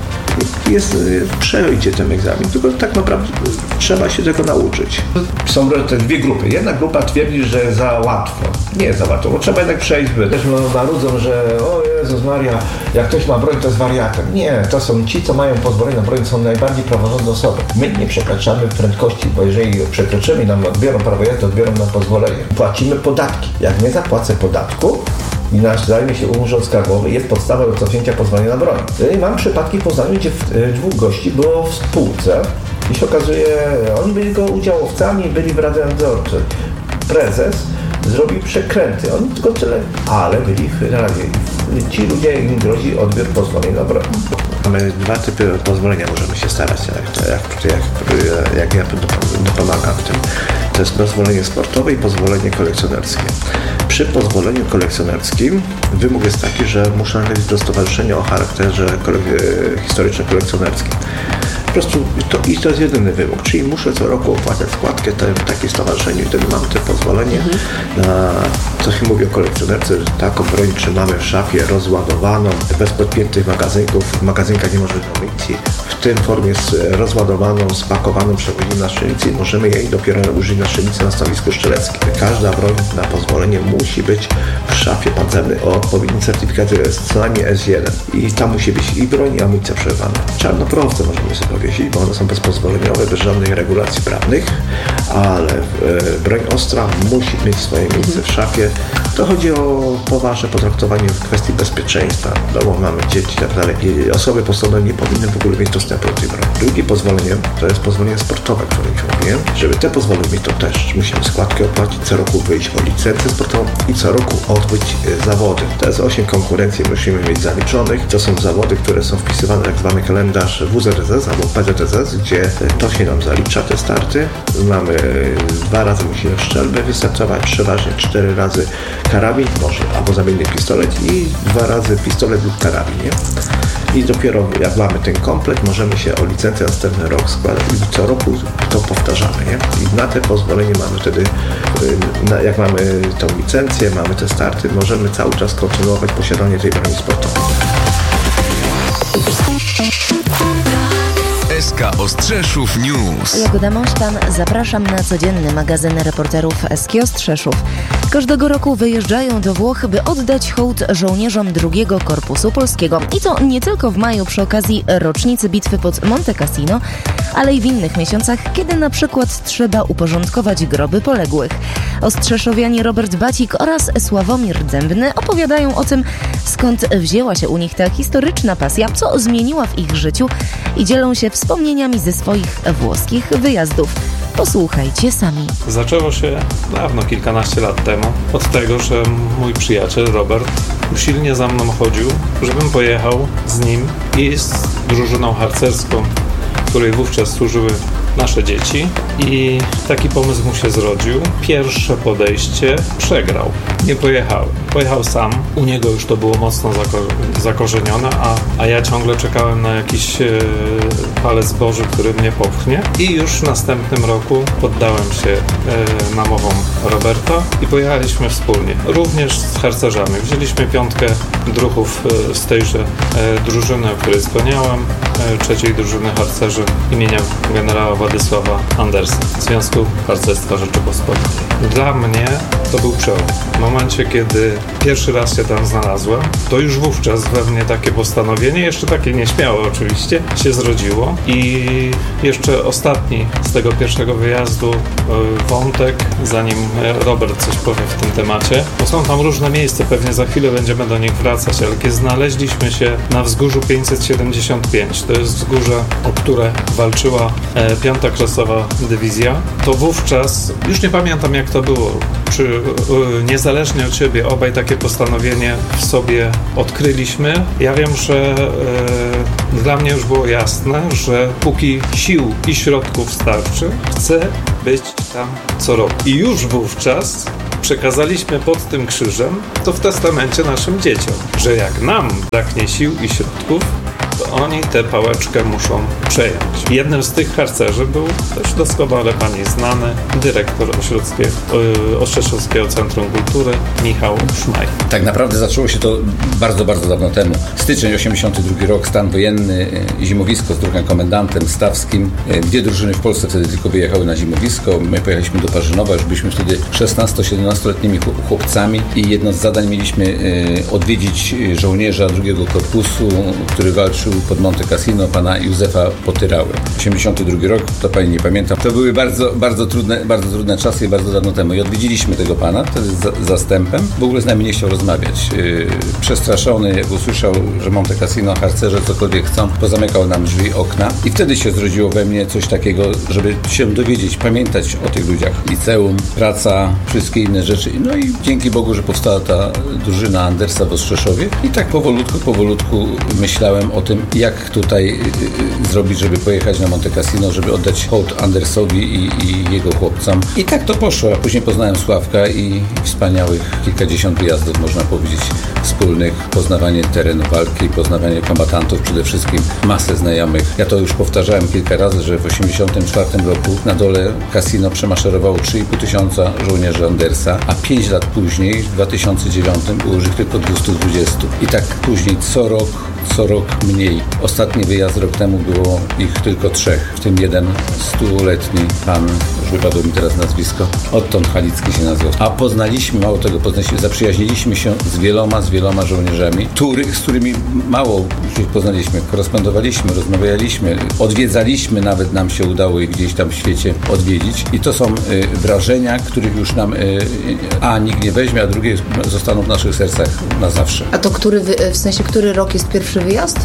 przejdzie ten egzamin, tylko tak naprawdę trzeba się tego nauczyć.
Są te dwie grupy. Jedna grupa twierdzi, że za łatwo. Nie jest za łatwo, bo trzeba jednak przejść. Też marudzą, że o Jezus Maria, jak ktoś ma broń, to jest wariatem. Nie, to są ci, co mają pozwolenie na broń, są najbardziej praworządne osoby. My nie przekraczamy prędkości, bo jeżeli przekroczymy, nam odbiorą prawo jazdy, odbiorą nam pozwolenie. Płacimy podatki. Jak nie zapłacę podatku, i zajmie się urząd skarbowy, jest podstawa do cofnięcia pozwolenia na broń. Mam przypadki w Poznaniu, gdzie dwóch gości było w spółce i się okazuje, oni byli tylko udziałowcami, byli w Radzie Nadzorczej. Prezes zrobił przekręty, oni tylko tyle, ale byli w Radzie. Ci ludzie, im grozi odbiór pozwolenia na broń.
Mamy dwa typy pozwolenia, możemy się starać, jak ja dopomagam w tym. To jest pozwolenie sportowe i pozwolenie kolekcjonerskie. Przy pozwoleniu kolekcjonerskim wymóg jest taki, że muszę należeć do stowarzyszenia o charakterze historyczno-kolekcjonerskim. Po prostu to jest jedyny wymóg, czyli muszę co roku opłacać składkę takiej stowarzyszeniu i wtedy mamy to pozwolenie na, co się mówi o kolekcjonerce, że taką broń trzymamy w szafie rozładowaną, bez podpiętych magazynków, w magazynkach nie może być amunicji, w tym formie rozładowaną, spakowaną, przewozimy na strzelnicy i możemy jej dopiero użyć na strzelnicy na stanowisku strzeleckim. Każda broń na pozwolenie musi być w szafie pancernej o odpowiednim certyfikacie, co najmniej S1 i tam musi być i broń, i amunicja przechowywana. Czarnoprowce możemy sobie powiesić, bo one są bezpozwoleniowe, bez żadnych regulacji prawnych, ale broń ostra musi mieć swoje miejsce w szafie. To chodzi o poważne potraktowanie w kwestii bezpieczeństwa. Domu mamy dzieci i tak dalej. I osoby postronne nie powinny w ogóle mieć dostępu do tej broni. Drugie pozwolenie to jest pozwolenie sportowe, o którym już mówiłem. Żeby te pozwolenie mieć, to też musimy składkę opłacić, co roku wyjść o licencję sportową i co roku odbyć zawody. To jest 8 konkurencji, musimy mieć zaliczonych. To są zawody, które są wpisywane w tak zwany kalendarz WZSS albo PZSS, gdzie to się nam zalicza, te starty. Mamy 2 razy musimy w strzelbę wystartować, przeważnie 4 razy karabin, może albo zamienny pistolet i 2 razy pistolet lub karabin, nie? I dopiero jak mamy ten komplet, możemy się o licencję następny rok składać i co roku to powtarzamy, nie? I na te pozwolenie mamy wtedy, jak mamy tą licencję, mamy te starty, możemy cały czas kontynuować posiadanie tej broni sportowej.
SK Ostrzeszów News.
Jagoda Mośtan, zapraszam na codzienny magazyn reporterów SK Ostrzeszów. Każdego roku wyjeżdżają do Włoch, by oddać hołd żołnierzom II Korpusu Polskiego. I to nie tylko w maju przy okazji rocznicy bitwy pod Monte Cassino, ale i w innych miesiącach, kiedy na przykład trzeba uporządkować groby poległych. Ostrzeszowianie Robert Bacik oraz Sławomir Dębny opowiadają o tym, skąd wzięła się u nich ta historyczna pasja, co zmieniła w ich życiu i dzielą się wspomnieniami ze swoich włoskich wyjazdów. Posłuchajcie sami.
Zaczęło się dawno, kilkanaście lat temu, od tego, że mój przyjaciel Robert usilnie za mną chodził, żebym pojechał z nim i z drużyną harcerską, w której wówczas służyły nasze dzieci, i taki pomysł mu się zrodził. Pierwsze podejście przegrał. nie pojechałem. Pojechał sam. U niego już to było mocno zakorzenione, a ja ciągle czekałem na jakiś palec Boży, który mnie popchnie. I już w następnym roku poddałem się namowom Roberta i pojechaliśmy wspólnie. Również z harcerzami. Wzięliśmy 5 druhów z tejże drużyny, o której wspomniałem, 3. drużyny harcerzy imienia generała Władysława Andersa, Związku Harcerstwa Rzeczypospolitej. Dla mnie to był przełom. W momencie, kiedy pierwszy raz się tam znalazłem, to już wówczas we mnie takie postanowienie, jeszcze takie nieśmiałe oczywiście, się zrodziło. I jeszcze ostatni z tego pierwszego wyjazdu wątek, zanim Robert coś powie w tym temacie, bo są tam różne miejsca, pewnie za chwilę będziemy do nich wracać, ale kiedy znaleźliśmy się na wzgórzu 575, to jest wzgórze, o które walczyła 5. Kresowa Dywizja, to wówczas, już nie pamiętam jak to było, niezależnie od siebie obaj takie postanowienie w sobie odkryliśmy. Ja wiem, że dla mnie już było jasne, że póki sił i środków starczy, chcę być tam co roku. I już wówczas przekazaliśmy pod tym krzyżem to w testamencie naszym dzieciom, że jak nam braknie sił i środków, to oni tę pałeczkę muszą przejąć. Jednym z tych harcerzy był też doskonale pani znany dyrektor Ostrzeszowskiego Centrum Kultury Michał Szmaj.
Tak naprawdę zaczęło się to bardzo, bardzo dawno temu. Styczeń 82 rok, stan wojenny, zimowisko z drugim komendantem stawskim. 2 drużyny w Polsce wtedy tylko wyjechały na zimowisko. My pojechaliśmy do Parzynowa, już byliśmy wtedy 16-17-letnimi chłopcami i jedno z zadań mieliśmy odwiedzić żołnierza 2 korpusu, który walczył pod Monte Cassino, pana Józefa Potyrały. 82 rok, to pani nie pamiętam. To były bardzo trudne czasy i bardzo dawno temu. I odwiedziliśmy tego pana, wtedy z zastępem. W ogóle z nami nie chciał rozmawiać. Przestraszony, jak usłyszał, że Monte Cassino, harcerze cokolwiek chcą, pozamykał nam drzwi, okna. I wtedy się zrodziło we mnie coś takiego, żeby się dowiedzieć, pamiętać o tych ludziach. Liceum, praca, wszystkie inne rzeczy. No i dzięki Bogu, że powstała ta drużyna Andersa w Ostrzeszowie. I tak powolutku myślałem o tym, jak tutaj zrobić, żeby pojechać na Monte Cassino, żeby oddać hołd Andersowi i jego chłopcom. I tak to poszło. A później poznałem Sławka i wspaniałych kilkadziesiąt wyjazdów, można powiedzieć, wspólnych. Poznawanie terenu walki, poznawanie kombatantów, przede wszystkim masę znajomych. Ja to już powtarzałem kilka razy, że w 1984 roku na dole Cassino przemaszerowało 3,5 tysiąca żołnierzy Andersa, a 5 lat później, w 2009 było już tylko 220. I tak później co rok mniej. Ostatni wyjazd rok temu było ich tylko 3, w tym jeden 100-letni pan, już wypadło mi teraz nazwisko, Otton Halicki się nazywał. A mało tego, zaprzyjaźniliśmy się z wieloma żołnierzami, z którymi mało się poznaliśmy, korespondowaliśmy, rozmawialiśmy, odwiedzaliśmy, nawet nam się udało ich gdzieś tam w świecie odwiedzić. I to są wrażenia, których już nam nikt nie weźmie, a drugie zostaną w naszych sercach na zawsze.
A to który rok jest pierwszy wyjazd?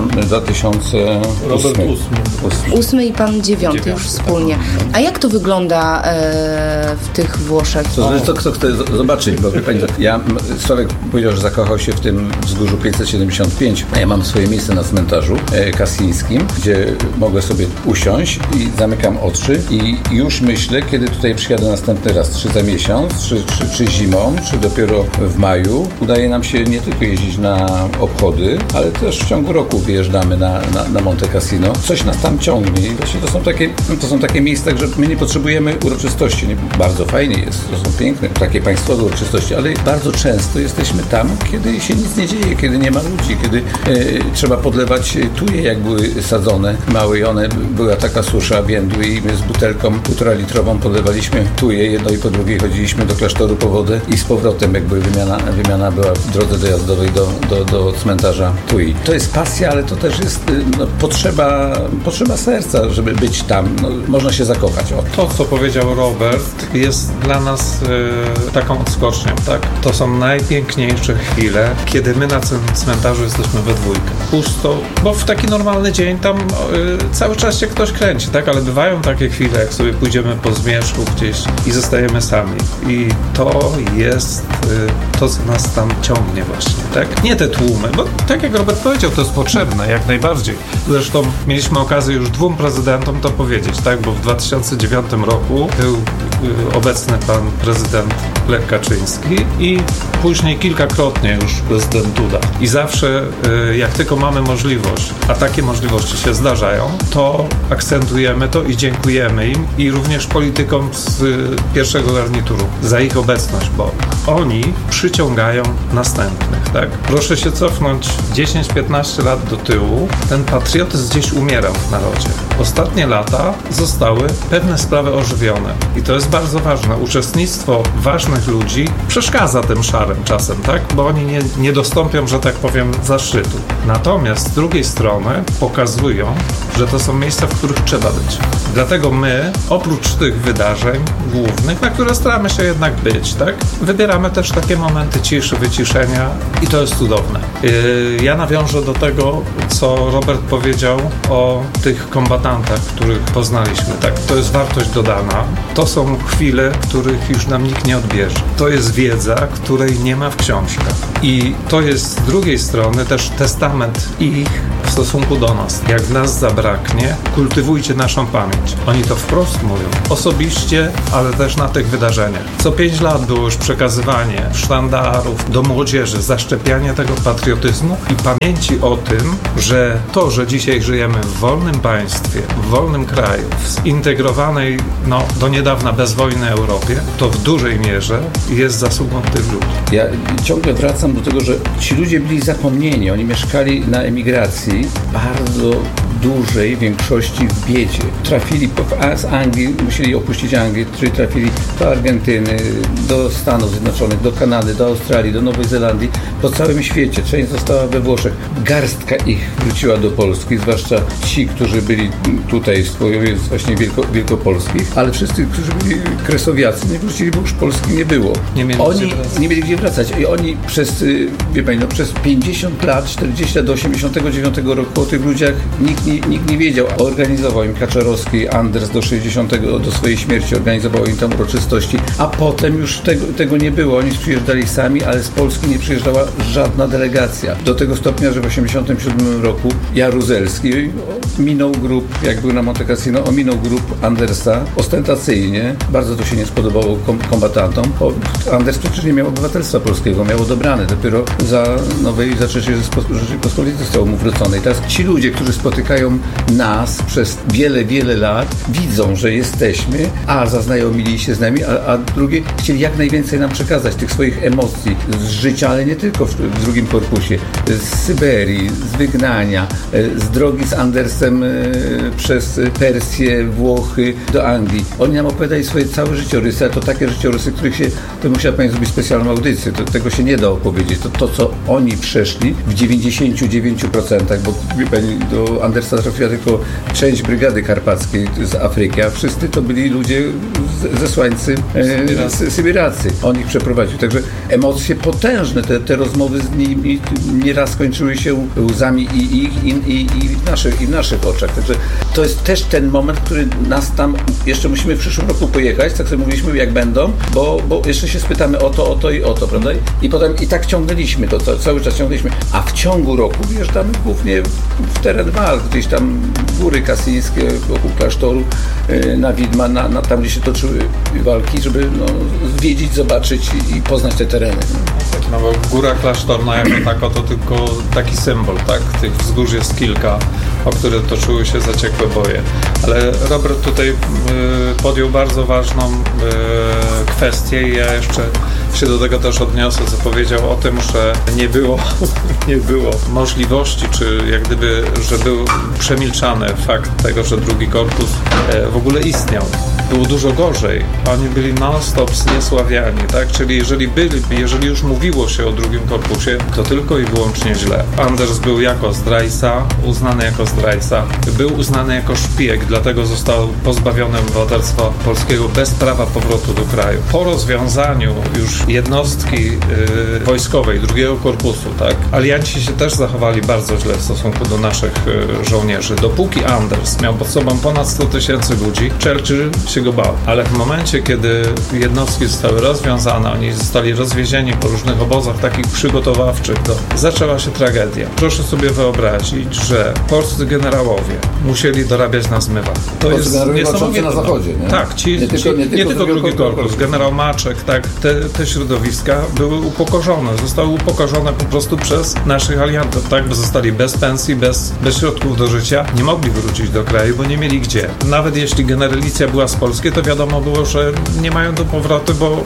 2008 i pan 9 już wspólnie. A jak to wygląda w tych Włoszech?
To kto chce zobaczyć, bo wie pani, Sławek powiedział, że zakochał się w tym wzgórzu 575, a ja mam swoje miejsce na cmentarzu kasyńskim, gdzie mogę sobie usiąść i zamykam oczy i już myślę, kiedy tutaj przyjadę następny raz, czy za miesiąc, czy zimą, czy dopiero w maju. Udaje nam się nie tylko jeździć na obchody, ale też w ciągu roku wyjeżdżamy na Monte Cassino. Coś nas tam ciągnie i właśnie to są takie miejsca, że my nie potrzebujemy uroczystości. Bardzo fajnie jest, to są piękne, takie państwowe uroczystości, ale bardzo często jesteśmy tam, kiedy się nic nie dzieje, kiedy nie ma ludzi, kiedy trzeba podlewać tuje, jak były sadzone małe i one, była taka susza więdły i my z butelką 1,5-litrową podlewaliśmy tuje, jedno i po drugie chodziliśmy do klasztoru po wodę i z powrotem jakby wymiana była w drodze dojazdowej do cmentarza Tui. To jest pasja, ale to też jest potrzeba serca, żeby być tam. Można się zakochać.
To, co powiedział Robert, jest dla nas taką odskocznią, tak? To są najpiękniejsze chwile, kiedy my na cmentarzu jesteśmy we dwójkę. Pusto, bo w taki normalny dzień tam cały czas się ktoś kręci, tak? Ale bywają takie chwile, jak sobie pójdziemy po zmierzchu gdzieś i zostajemy sami. I to jest to, co nas tam ciągnie właśnie, tak? Nie te tłumy, bo tak jak Robert powiedział, to jest potrzebne, jak najbardziej. Zresztą mieliśmy okazję już 2 prezydentom to powiedzieć, tak? Bo w 2009 roku był obecny pan prezydent Lech Kaczyński i później kilkakrotnie już prezydent Duda. I zawsze, jak tylko mamy możliwość, a takie możliwości się zdarzają, to akcentujemy to i dziękujemy im i również politykom z pierwszego garnituru za ich obecność, bo oni przyciągają następnych, tak? Proszę się cofnąć 10-15 lat do tyłu, ten patriotyzm gdzieś umierał w narodzie. Ostatnie lata zostały pewne sprawy ożywione i to jest bardzo ważne. Uczestnictwo ważnych ludzi przeszkadza tym szarym czasem, tak? Bo oni nie dostąpią, że tak powiem, zaszczytu. Natomiast z drugiej strony pokazują, że to są miejsca, w których trzeba być. Dlatego my, oprócz tych wydarzeń głównych, na które staramy się jednak być, tak? Wybieramy też takie momenty ciszy, wyciszenia i to jest cudowne. Ja nawiążę do tego, co Robert powiedział o tych kombatantach, których poznaliśmy, tak? To jest wartość dodana. To są chwile, których już nam nikt nie odbierze. To jest wiedza, której nie ma w książkach. I to jest z drugiej strony też testament ich w stosunku do nas. Jak nas zabraknie, kultywujcie naszą pamięć. Oni to wprost mówią. Osobiście, ale też na tych wydarzeniach. Co 5 lat było już przekazywanie sztandarów do młodzieży, zaszczepianie tego patriotyzmu i pamięci o tym, że to, że dzisiaj żyjemy w wolnym państwie, w wolnym kraju, w zintegrowanej, do niedawna bez wojny Europie, to w dużej mierze jest zasługą tych ludzi.
Ja ciągle wracam do tego, że ci ludzie byli zapomnieni. Oni mieszkali na emigracji bardzo dużej większości w biedzie. Trafili z Anglii, musieli opuścić Anglię, czyli trafili do Argentyny, do Stanów Zjednoczonych, do Kanady, do Australii, do Nowej Zelandii, po całym świecie. Część została we Włoszech. Garstka ich wróciła do Polski, zwłaszcza ci, którzy byli tutaj z właśnie wielkopolskich, ale wszyscy, którzy byli kresowiacy, nie wrócili, bo już Polski nie było. Oni nie mieli gdzie wracać. I oni przez, przez 50 lat, 40 do 89 roku o tych ludziach nikt nie wiedział. Organizował im Kaczorowski, Anders do swojej śmierci, organizował im tam uroczystości, a potem już tego nie było. Oni przyjeżdżali sami, ale z Polski nie przyjeżdżała żadna delegacja. Do tego stopnia, że w 87 roku Jaruzelski minął grup, jak był na Monte Cassino, ominął grup Andersa ostentacyjnie. Bardzo to się nie spodobało kombatantom, bo Anders przecież nie miał obywatelstwa polskiego, miał odebrane. Dopiero za III Rzeczypospolitej zostało mu wrócone. I teraz ci ludzie, którzy spotykają nas przez wiele, wiele lat, widzą, że jesteśmy, zaznajomili się z nami, a drugie chcieli jak najwięcej nam przekazać tych swoich emocji z życia, ale nie tylko w drugim korpusie, z Syberii, z wygnania, z drogi z Andersem przez Persję, Włochy do Anglii. Oni nam opowiadali swoje całe życiorysy, a to takie życiorysy, których to musiała pani zrobić specjalną audycję. Tego się nie da opowiedzieć. To co oni przeszli w 99%, bo pani do Andersa trafiła tylko część Brygady Karpackiej z Afryki, a wszyscy to byli ludzie zesłańcy Sybiracy. On ich przeprowadził. Także emocje potężne, te rozmowy z nimi nieraz skończyły się łzami i w naszych oczach. Także to jest też ten moment, który nas tam, jeszcze musimy w przyszłym roku pojechać, tak sobie mówiliśmy, jak będą, bo jeszcze się spytamy o to, prawda? I potem i tak ciągnęliśmy to, cały czas ciągnęliśmy, a w ciągu roku wjeżdżamy głównie w teren walk, gdzieś tam góry kasyjskie, wokół klasztoru, na Widma, tam, gdzie się toczyły walki, żeby zwiedzić, zobaczyć i poznać te tereny.
No bo góra klasztorna jako tako to tylko taki symbol, tak? Tych wzgórz jest kilka, o które toczyły się zaciekłe boje. Ale Robert tutaj podjął bardzo ważną kwestię i ja jeszcze się do tego też odniosę, co powiedział o tym, że nie było możliwości, czy jak gdyby, że był przemilczany fakt tego, że drugi korpus w ogóle istniał. Było dużo gorzej. Oni byli non-stop zniesławiani, tak? Czyli jeżeli już mówiło się o drugim korpusie, to tylko i wyłącznie źle. Anders był jako zdrajca, uznany jako zdrajca. Był uznany jako szpieg, dlatego został pozbawiony obywatelstwa polskiego bez prawa powrotu do kraju. Po rozwiązaniu już jednostki wojskowej drugiego korpusu, tak? Alianci się też zachowali bardzo źle w stosunku do naszych żołnierzy. Dopóki Anders miał pod sobą ponad 100 000 ludzi, Churchill się go bał. Ale w momencie, kiedy jednostki zostały rozwiązane, oni zostali rozwiezieni po różnych obozach takich przygotowawczych, to zaczęła się tragedia. Proszę sobie wyobrazić, że polscy generałowie musieli dorabiać na zmywach. To jest niesamowite.
Na zachodzie, nie?
Tak, nie tylko drugi korpus, generał Maczek, tak, te środowiska były upokorzone, zostały upokorzone po prostu przez naszych aliantów, tak, bo zostali bez pensji, bez środków do życia, nie mogli wrócić do kraju, bo nie mieli gdzie. Nawet jeśli generalicja była z Polski, to wiadomo było, że nie mają do powrotu, bo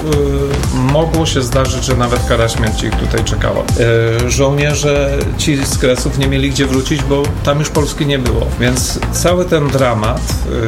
mogło się zdarzyć, że nawet kara śmierci ich tutaj czekała. Żołnierze ci z Kresów nie mieli gdzie wrócić, bo tam już Polski nie było. Więc cały ten dramat,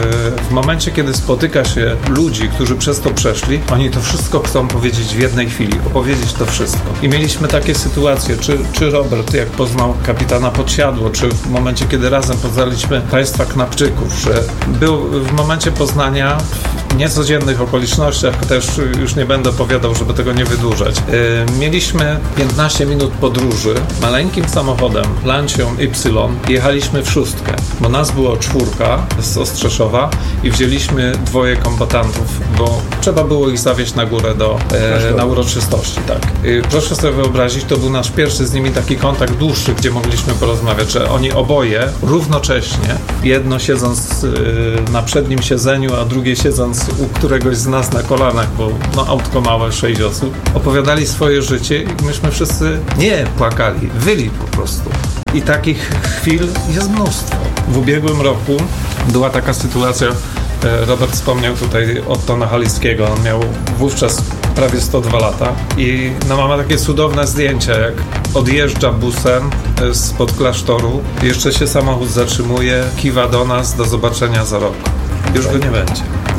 w momencie, kiedy spotyka się ludzi, którzy przez to przeszli, oni to wszystko chcą powiedzieć w jednej chwili, opowiedzieć to wszystko. I mieliśmy takie sytuacje, czy Robert, jak poznał kapitana Podsiadło, czy w momencie, kiedy razem poznaliśmy państwa Knapczyków, że był w momencie poznania w niecodziennych okolicznościach, też już nie będę opowiadał, żeby tego nie wydłużać. Mieliśmy 15 minut podróży maleńkim samochodem Lancią Y. Jechaliśmy w 6, bo nas było 4 z Ostrzeszowa i wzięliśmy 2 kombatantów, bo trzeba było ich zawieźć na górę na uroczystości, tak. Proszę sobie wyobrazić, to był nasz pierwszy z nimi taki kontakt dłuższy, gdzie mogliśmy porozmawiać, że oni oboje równocześnie, jedno siedząc na przednim siedzeniu, a drugie siedząc u któregoś z nas na kolanach, bo autko małe, 6 osób, opowiadali swoje życie i myśmy wszyscy nie płakali, wyli po prostu. I takich chwil jest mnóstwo. W ubiegłym roku była taka sytuacja, Robert wspomniał tutaj Ottona Halickiego, on miał wówczas prawie 102 lata i mamy takie cudowne zdjęcia, jak odjeżdża busem spod klasztoru, jeszcze się samochód zatrzymuje, kiwa do nas, do zobaczenia za rok. Już go nie będzie.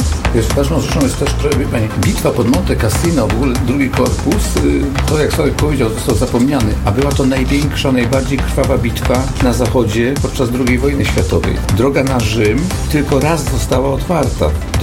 Ważną rzeczą jest też, Pani, bitwa pod Monte Cassino, w ogóle drugi korpus, to jak Sławek powiedział, został zapomniany, a była to największa, najbardziej krwawa bitwa na zachodzie podczas II wojny światowej. Droga na Rzym tylko raz została otwarta w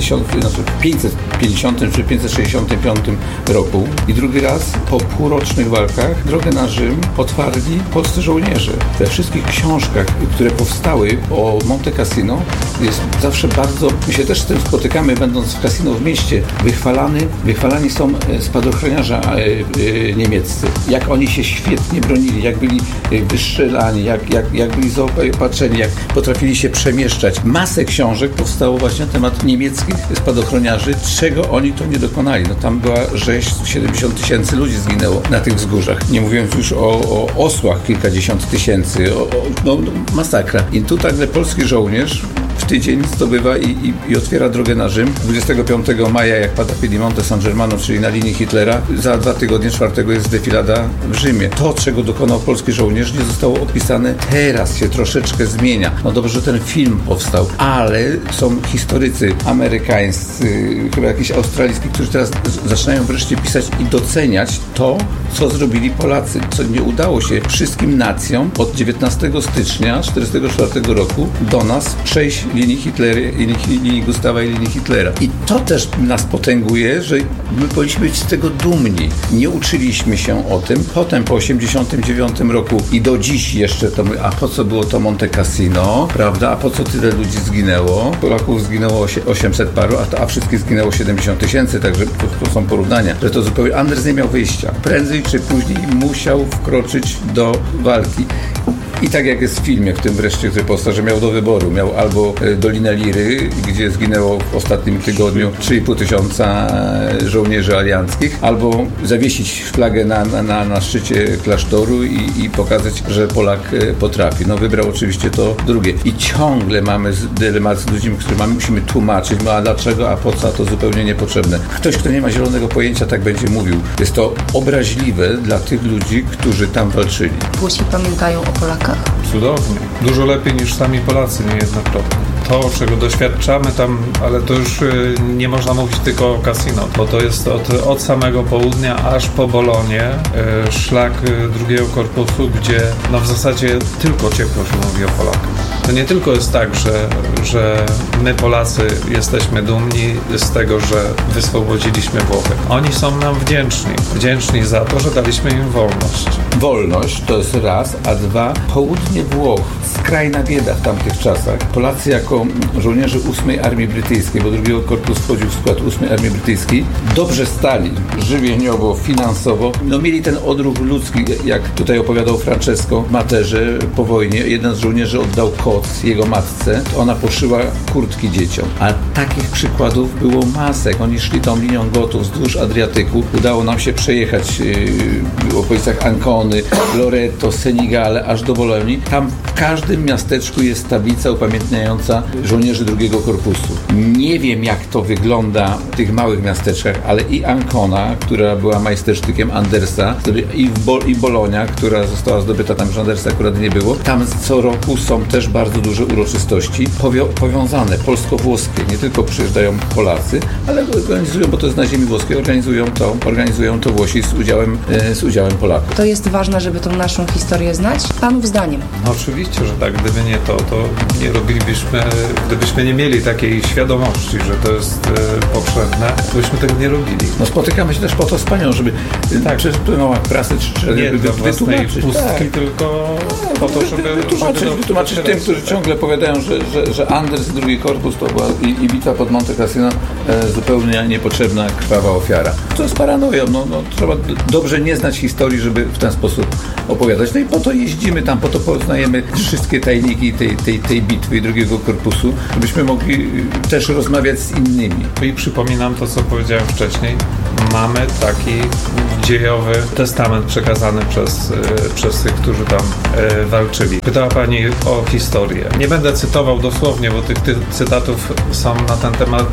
550 czy 565 roku i drugi raz po półrocznych walkach drogę na Rzym otwarli polscy żołnierze. We wszystkich książkach, które powstały o Monte Cassino, jest zawsze bardzo, my się też z tym spotykamy, będąc w kasino w mieście, wychwalani są spadochroniarze niemieccy. Jak oni się świetnie bronili, jak byli wystrzelani, jak byli zaopatrzeni, jak potrafili się przemieszczać. Masę książek powstało właśnie na temat niemieckich spadochroniarzy, czego oni to nie dokonali. Tam była rzeź, 70 000 ludzi zginęło na tych wzgórzach. Nie mówiąc już o osłach, kilkadziesiąt tysięcy, masakra. I tu także polski żołnierz w tydzień zdobywa i otwiera drogę na Rzym. 25 maja, jak pada Piedimonte San Germano, czyli na linii Hitlera, za 2 tygodnie 4 jest defilada w Rzymie. To, czego dokonał polski żołnierz, nie zostało opisane. Teraz się troszeczkę zmienia. Dobrze, że ten film powstał, ale są historycy amerykańscy, chyba jakiś australijski, którzy teraz zaczynają wreszcie pisać i doceniać to, co zrobili Polacy, co nie udało się wszystkim nacjom od 19 stycznia 1944 roku do nas przejść linii Gustawa i linii Hitlera. I to też nas potęguje, że my powinniśmy być z tego dumni. Nie uczyliśmy się o tym. Potem po 1989 roku i do dziś jeszcze to a po co było to Monte Cassino, prawda? A po co tyle ludzi zginęło? Polaków zginęło 800 paru, a wszystkich zginęło 70 000, także to są porównania. Że to zupełnie Anders nie miał wyjścia. Prędzej czy później musiał wkroczyć do walki. I tak jak jest w filmie, w tym wreszcie, który powstał, że miał do wyboru. Miał albo Dolinę Liry, gdzie zginęło w ostatnim tygodniu 3500 żołnierzy alianckich, albo zawiesić flagę na szczycie klasztoru i pokazać, że Polak potrafi. Wybrał oczywiście to drugie. I ciągle mamy dylemat z ludźmi, którym musimy tłumaczyć, a dlaczego, a po co, a to zupełnie niepotrzebne. Ktoś, kto nie ma zielonego pojęcia, tak będzie mówił. Jest to obraźliwe dla tych ludzi, którzy tam walczyli.
Włosi pamiętają o Polakach?
Cudownie. Dużo lepiej niż sami Polacy niejednokrotnie. To, czego doświadczamy tam, ale to już nie można mówić tylko o Cassino, bo to jest od samego południa aż po Bolonię, szlak drugiego korpusu, gdzie w zasadzie tylko ciepło się mówi o Polakach. To nie tylko jest tak, że my Polacy jesteśmy dumni z tego, że wyswobodziliśmy Włochy. Oni są nam wdzięczni za to, że daliśmy im wolność.
Wolność to jest raz, a dwa, południe Włoch, skrajna bieda w tamtych czasach. Polacy jako żołnierze 8 Armii Brytyjskiej, bo drugiego korpus wchodził w skład 8 Armii Brytyjskiej, dobrze stali żywieniowo, finansowo. No mieli ten odruch ludzki, jak tutaj opowiadał Francesco Materze po wojnie. Jeden z żołnierzy oddał koc jego matce, ona poszyła kurtki dzieciom. A takich przykładów było masek. Oni szli tą linią Gotów wzdłuż Adriatyku. Udało nam się przejechać w okolicach Ancony, Loreto, Senigale, aż do Bolonii. Tam w każdym miasteczku jest tablica upamiętniająca żołnierzy drugiego korpusu. Nie wiem, jak to wygląda w tych małych miasteczkach, ale i Ancona, która była majstersztykiem Andersa, i Bolonia, która została zdobyta, tam już Andersa akurat nie było. Tam co roku są też bardzo duże uroczystości powiązane, polsko-włoskie. Nie tylko przyjeżdżają Polacy, ale organizują, bo to jest na ziemi włoskiej, organizują to Włosi z udziałem Polaków.
To jest ważne, żeby tą naszą historię znać? Panów zdaniem.
No oczywiście, że tak. Gdyby nie to nie robilibyśmy, gdybyśmy nie mieli takiej świadomości, że to jest potrzebne, to byśmy tego nie robili.
No spotykamy się też po to z panią, żeby przez małą prasę
nie dla własnej pustki, tylko po to, żeby
wytłumaczyć tym, którzy ciągle powiadają, że Anders i drugi korpus to była i bitwa pod Monte Cassino zupełnie niepotrzebna, krwawa ofiara. To jest paranoja. No, trzeba dobrze nie znać historii, żeby w ten sposób opowiadać. No i po to jeździmy tam, po to poznajemy wszystkie tajniki tej bitwy i drugiego korpusu, żebyśmy mogli też rozmawiać z innymi.
I przypominam to, co powiedziałem wcześniej. Mamy taki dziejowy testament przekazany przez tych, którzy tam walczyli. Pytała Pani o historię. Nie będę cytował dosłownie, bo tych cytatów są na ten temat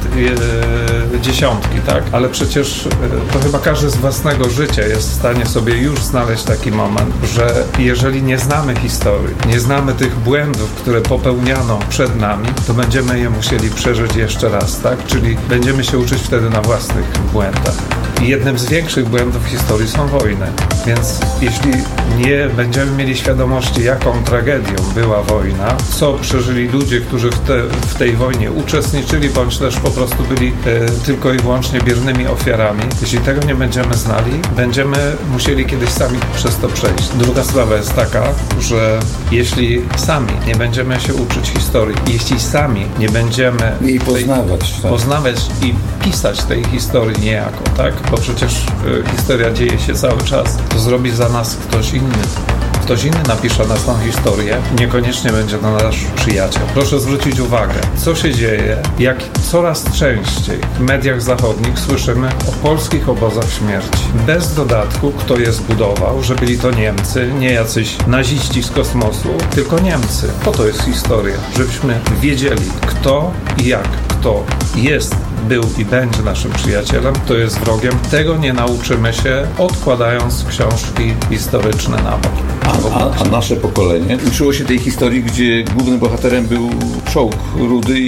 dziesiątki, tak? Ale przecież to chyba każdy z własnego życia jest w stanie sobie już znaleźć taki moment, że jeżeli nie znamy historii, nie znamy tych błędów, które popełniano przed nami, to będziemy je musieli przeżyć jeszcze raz, tak? Czyli będziemy się uczyć wtedy na własnych błędach. I jednym z większych błędów w historii są wojny. Więc jeśli nie będziemy mieli świadomości, jaką tragedią była wojna, co przeżyli ludzie, którzy w tej wojnie uczestniczyli, bądź też po prostu byli tylko i wyłącznie biernymi ofiarami, jeśli tego nie będziemy znali, będziemy musieli kiedyś sami przez to przejść. Druga sprawa jest taka, że jeśli sami nie będziemy się uczyć historii, jeśli sami nie będziemy
jej poznawać
i pisać tej historii niejako, tak? Bo przecież historia dzieje się cały czas. To zrobi za nas ktoś inny. Ktoś inny napisze nas tą historię, niekoniecznie będzie to nasz przyjaciel. Proszę zwrócić uwagę, co się dzieje, jak coraz częściej w mediach zachodnich słyszymy o polskich obozach śmierci. Bez dodatku, kto je zbudował, że byli to Niemcy, nie jacyś naziści z kosmosu, tylko Niemcy. Po to jest historia, żebyśmy wiedzieli, kto i jak kto jest, był i będzie naszym przyjacielem, kto jest wrogiem. Tego nie nauczymy się, odkładając książki historyczne na bok.
A nasze pokolenie uczyło się tej historii, gdzie głównym bohaterem był czołg rudy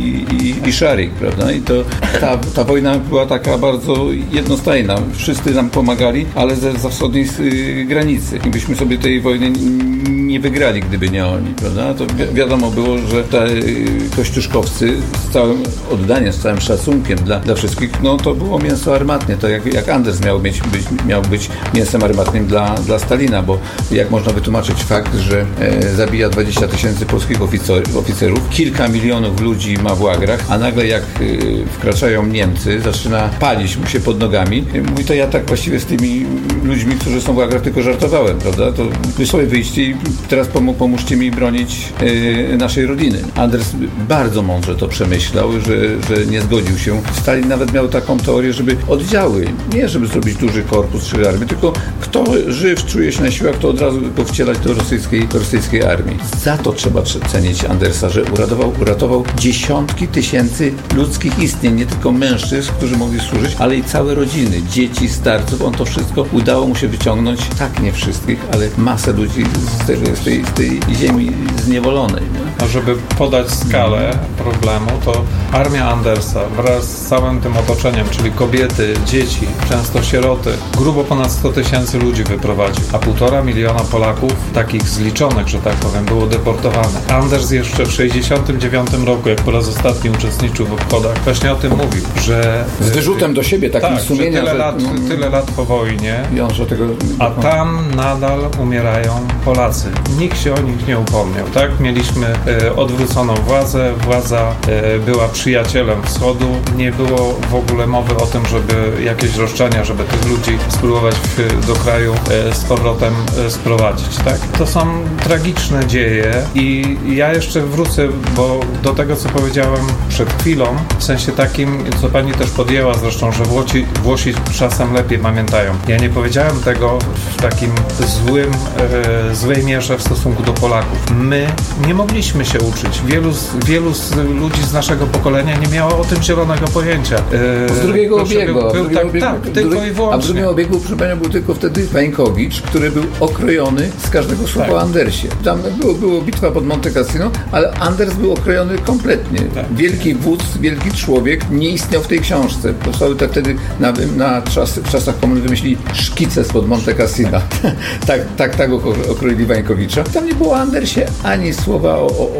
i szarik, prawda? I to ta wojna była taka bardzo jednostajna. Wszyscy nam pomagali, ale ze wschodniej granicy. I byśmy sobie tej wojny nie wygrali, gdyby nie oni, prawda? To wiadomo było, że kościuszkowcy z całym oddaniem, z całym szacunkiem dla wszystkich, no to było mięso armatnie. To jak Anders miał być mięsem armatnym dla Stalina, bo jak można wytłumaczyć fakt, że zabija 20 000 polskich oficerów, kilka milionów ludzi ma w łagrach, a nagle jak wkraczają Niemcy, zaczyna palić mu się pod nogami. Mówi, to ja tak właściwie z tymi ludźmi, którzy są w łagrach, tylko żartowałem, prawda? To wy sobie wyjście i teraz pomóżcie mi bronić naszej rodziny. Anders bardzo mądrze to przemyślał, że nie zgodził się. Stalin nawet miał taką teorię, żeby oddziały, nie żeby zrobić duży korpus czy armię, tylko kto żyw, czuje się na siłach, to od razu go wcielać do rosyjskiej armii. Za to trzeba cenić Andersa, że uratował dziesiątki tysięcy ludzkich istnień, nie tylko mężczyzn, którzy mogli służyć, ale i całe rodziny, dzieci, starców. On to wszystko udało mu się wyciągnąć, tak nie wszystkich, ale masę ludzi z tej ziemi zniewolonej.
A żeby podać skalę problemu, to armia Andersa wraz z całym tym otoczeniem, czyli kobiety, dzieci, często sieroty, grubo ponad 100 000 ludzi wyprowadził, a 1,5 miliona Polaków, takich zliczonych, że tak powiem, było deportowanych. Anders jeszcze w 1969 roku, jak po raz ostatni uczestniczył w obchodach, właśnie o tym mówił, że...
Z wyrzutem do siebie, takim sumienia,
tyle lat po wojnie,
tego...
a tam nadal umierają Polacy. Nikt się o nich nie upomniał, tak? Mieliśmy odwróconą władzę, władza była przyjacielem Wschodu, nie było w ogóle mowy o tym, żeby jakieś roszczenia, żeby tych ludzi spróbować do kraju z powrotem sprowadzić, tak? To są tragiczne dzieje i ja jeszcze wrócę, bo do tego, co powiedziałem przed chwilą, w sensie takim, co pani też podjęła zresztą, że Włosi czasem lepiej pamiętają. Ja nie powiedziałem tego w takim złej mierze w stosunku do Polaków. My nie mogliśmy się uczyć. Wielu ludzi z naszego pokolenia nie miało o tym zielonego pojęcia.
Z drugiego obiegu.
Tylko i wyłącznie.
A w drugim obiegu, proszę Panią, był tylko wtedy Wańkowicz, który był okrojony z każdego słowa o Andersie. Tam było bitwa pod Monte Cassino, ale Anders był okrojony kompletnie. Tak. Wielki wódz, wielki człowiek nie istniał w tej książce. Powstały tak wtedy w czasach komuny wymyślili szkice spod Monte Cassino. tak okroili Wańkowicza. Tam nie było o Andersie ani słowa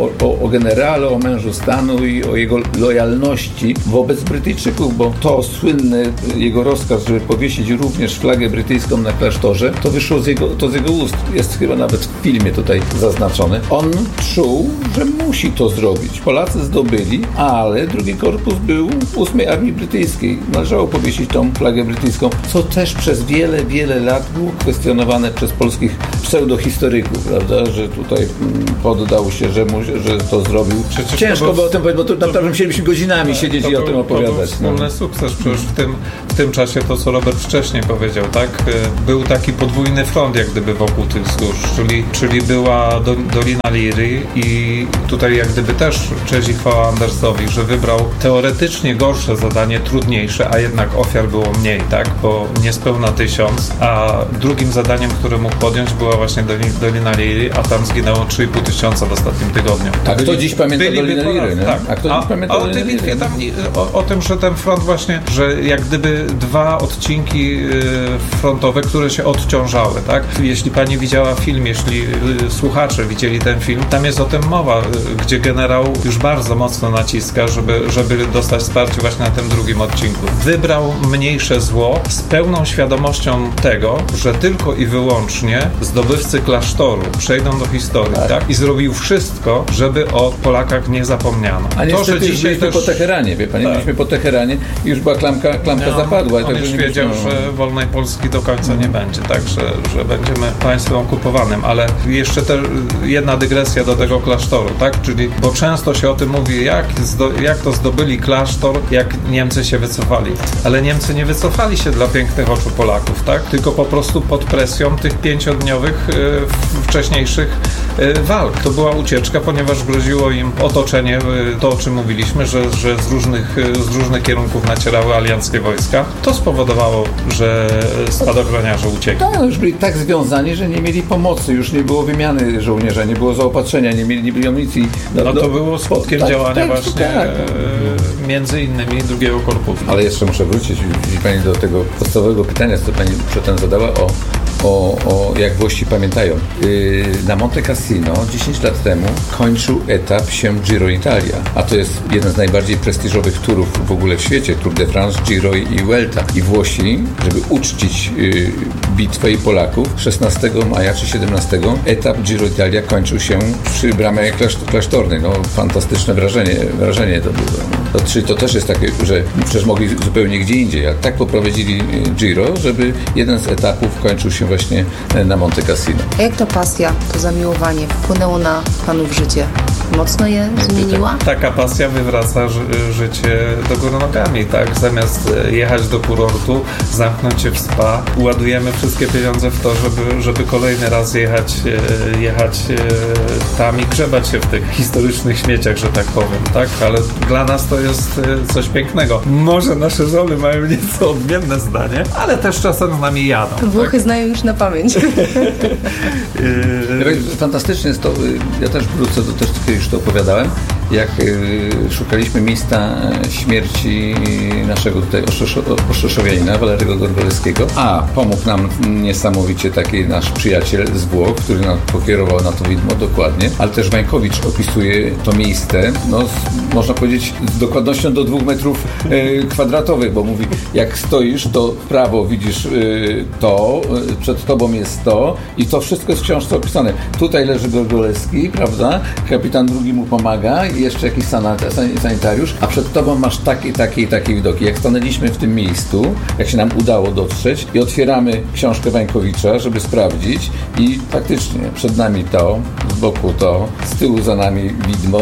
o generale, o mężu stanu i o jego lojalności wobec Brytyjczyków, bo to słynny jego rozkaz, żeby powiesić również flagę brytyjską na klasztorze, to wyszło z jego ust. Jest chyba nawet w filmie tutaj zaznaczone. On czuł, że musi to zrobić. Polacy zdobyli, ale drugi korpus był w 8 Armii Brytyjskiej. Należało powiesić tą flagę brytyjską, co też przez wiele lat było kwestionowane przez polskich pseudohistoryków, prawda, że tutaj poddał się, że to zrobił. Ciężko by o tym powiedzieć, bo tu naprawdę musielibyśmy godzinami siedzieć i o tym opowiadać. To był
wspólny sukces. Przecież w tym czasie to, co Robert wcześniej powiedział, tak? Był taki podwójny front, jak gdyby wokół tych służb, czyli była Dolina Liry i tutaj jak gdyby też cześć i chwała Andersowi, że wybrał teoretycznie gorsze zadanie, trudniejsze, a jednak ofiar było mniej, tak? Bo niespełna 1000, a drugim zadaniem, które mógł podjąć, była właśnie Dolina Liry, a tam zginęło 3500 w ostatnim tygodniu.
A kto dziś pamięta Dolinę Liry, nie?
Tak. A kto dziś pamięta Dolinę Liry? O tym, że ten front właśnie, że jak gdyby 2 odcinki frontowe, które się odciążały, tak? Jeśli pani widziała film, jeśli słuchacze widzieli ten film, tam jest o tym mowa, gdzie generał już bardzo mocno naciska, żeby dostać wsparcie właśnie na tym drugim odcinku. Wybrał mniejsze zło z pełną świadomością tego, że tylko i wyłącznie zdobywcy klasztoru przejdą do historii, tak? I zrobił wszystko, żeby o Polakach nie zapomniano.
A niestety to, że dzisiaj byliśmy po Teheranie, wie pani, byliśmy po Teheranie i już była klamka zapadła.
On już wiedział, że wolnej Polski do końca nie będzie, tak, że będziemy państwem okupowanym, ale jeszcze jedna dygresja do tego klasztoru, tak, czyli, bo często się o tym mówi, jak to zdobyli klasztor, jak Niemcy się wycofali, ale Niemcy nie wycofali się dla pięknych oczu Polaków, tak, tylko po prostu pod presją tych 5-dniowych wcześniejszych walk. To była ucieczka, ponieważ groziło im otoczenie, to o czym mówiliśmy, że z różnych kierunków nacierały alianckie wojska. To spowodowało, że spadochroniarze uciekli.
Tak, już byli tak związani, że nie mieli pomocy, już nie było wymiany żołnierza, nie było zaopatrzenia, nie mieli amunicji.
To było skutkiem działania właśnie między innymi drugiego korpusu.
Ale jeszcze muszę wrócić pani do tego podstawowego pytania, co pani przedtem zadała o jak Włosi pamiętają. Na Monte Cassino 10 lat temu kończył etap się Giro Italia, a to jest jeden z najbardziej prestiżowych turów w ogóle w świecie, Tour de France, Giro i Vuelta. I Włosi, żeby uczcić bitwę i Polaków, 16 maja czy 17 etap Giro Italia kończył się przy bramie klasztornej. No, fantastyczne wrażenie to było. Czyli to też jest takie, że przecież mogli zupełnie gdzie indziej, ale tak poprowadzili Giro, żeby jeden z etapów kończył się właśnie na Monte Cassino.
A jak to pasja, to zamiłowanie wpłynęło na panów życie? Mocno je zmieniła?
Taka pasja wywraca życie do góry nogami, tak? Zamiast jechać do kurortu, zamknąć się w spa, ładujemy wszystkie pieniądze w to, żeby kolejny raz jechać tam i grzebać się w tych historycznych śmieciach, że tak powiem, tak? Ale dla nas to jest coś pięknego. Może nasze żony mają nieco odmienne zdanie, ale też czasem z nami jadą.
Włochy tak? Znają już na pamięć.
Fantastycznie jest to, ja też wrócę do też kiedyś to opowiadałem, jak szukaliśmy miejsca śmierci naszego tutaj oszczeszowianina, Walerego Gorgolewskiego, a pomógł nam niesamowicie taki nasz przyjaciel z Włoch, który nas pokierował na to widmo dokładnie, ale też Wańkowicz opisuje to miejsce, można powiedzieć z dokładnością do 2 metrów kwadratowych, bo mówi, jak stoisz, to w prawo widzisz to, przed tobą jest to i to wszystko jest w książce opisane. Tutaj leży Gorgolewski, prawda? Kapitan drugi mu pomaga i jeszcze jakiś sanitariusz, a przed tobą masz takie widoki. Jak stanęliśmy w tym miejscu, jak się nam udało dotrzeć i otwieramy książkę Wańkowicza, żeby sprawdzić i faktycznie przed nami to, z boku to, z tyłu za nami widmo,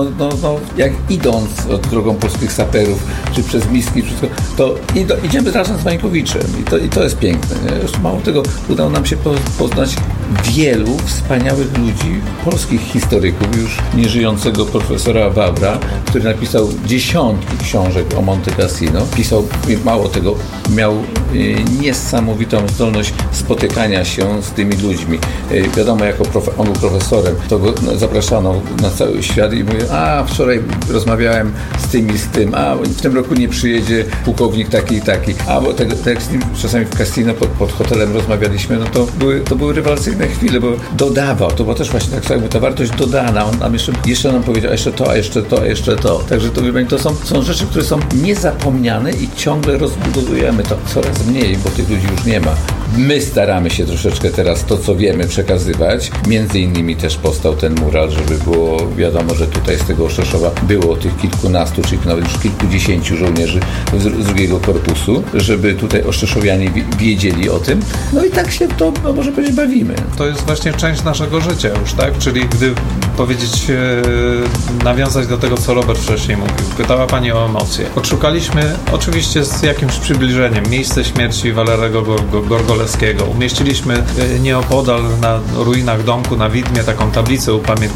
jak idąc drogą polskich saperów, czy przez miski, wszystko, to idziemy razem z Wańkowiczem i to jest piękne. Nie? Już mało tego, udało nam się poznać wielu wspaniałych ludzi, polskich historyków, już nieżyjącego profesora Wawra, który napisał dziesiątki książek o Monte Cassino. Pisał, mało tego, miał niesamowitą zdolność spotykania się z tymi ludźmi. Wiadomo, jako on był profesorem, to go zapraszano na cały świat i mówię, wczoraj rozmawiałem z tym, w tym roku nie przyjedzie pułkownik taki i taki, bo tak jak z nim czasami w Cassino pod hotelem rozmawialiśmy, to były rewelacyjne chwile, bo dodawał, to była też właśnie tak samo ta wartość dodana, on nam jeszcze nam powiedział, jeszcze to. Także to są rzeczy, które są niezapomniane i ciągle rozbudowujemy to coraz mniej, bo tych ludzi już nie ma. My staramy się troszeczkę teraz to, co wiemy, przekazywać. Między innymi też powstał ten mural, żeby było wiadomo, że tutaj z tego Oszczeszowa było tych kilkunastu, czy nawet już kilkudziesięciu żołnierzy z drugiego korpusu, żeby tutaj oszczeszowianie wiedzieli o tym. I tak się to, może powiedzieć, bawimy.
To jest właśnie część naszego życia już, tak? Czyli gdy powiedzieć, nawiązać do tego, co Robert wcześniej mówił. Pytała Pani o emocje. Odszukaliśmy, oczywiście z jakimś przybliżeniem, miejsce śmierci Walerego Gorgolewskiego. Umieściliśmy nieopodal na ruinach domku na Widmie taką tablicę upamiętnienia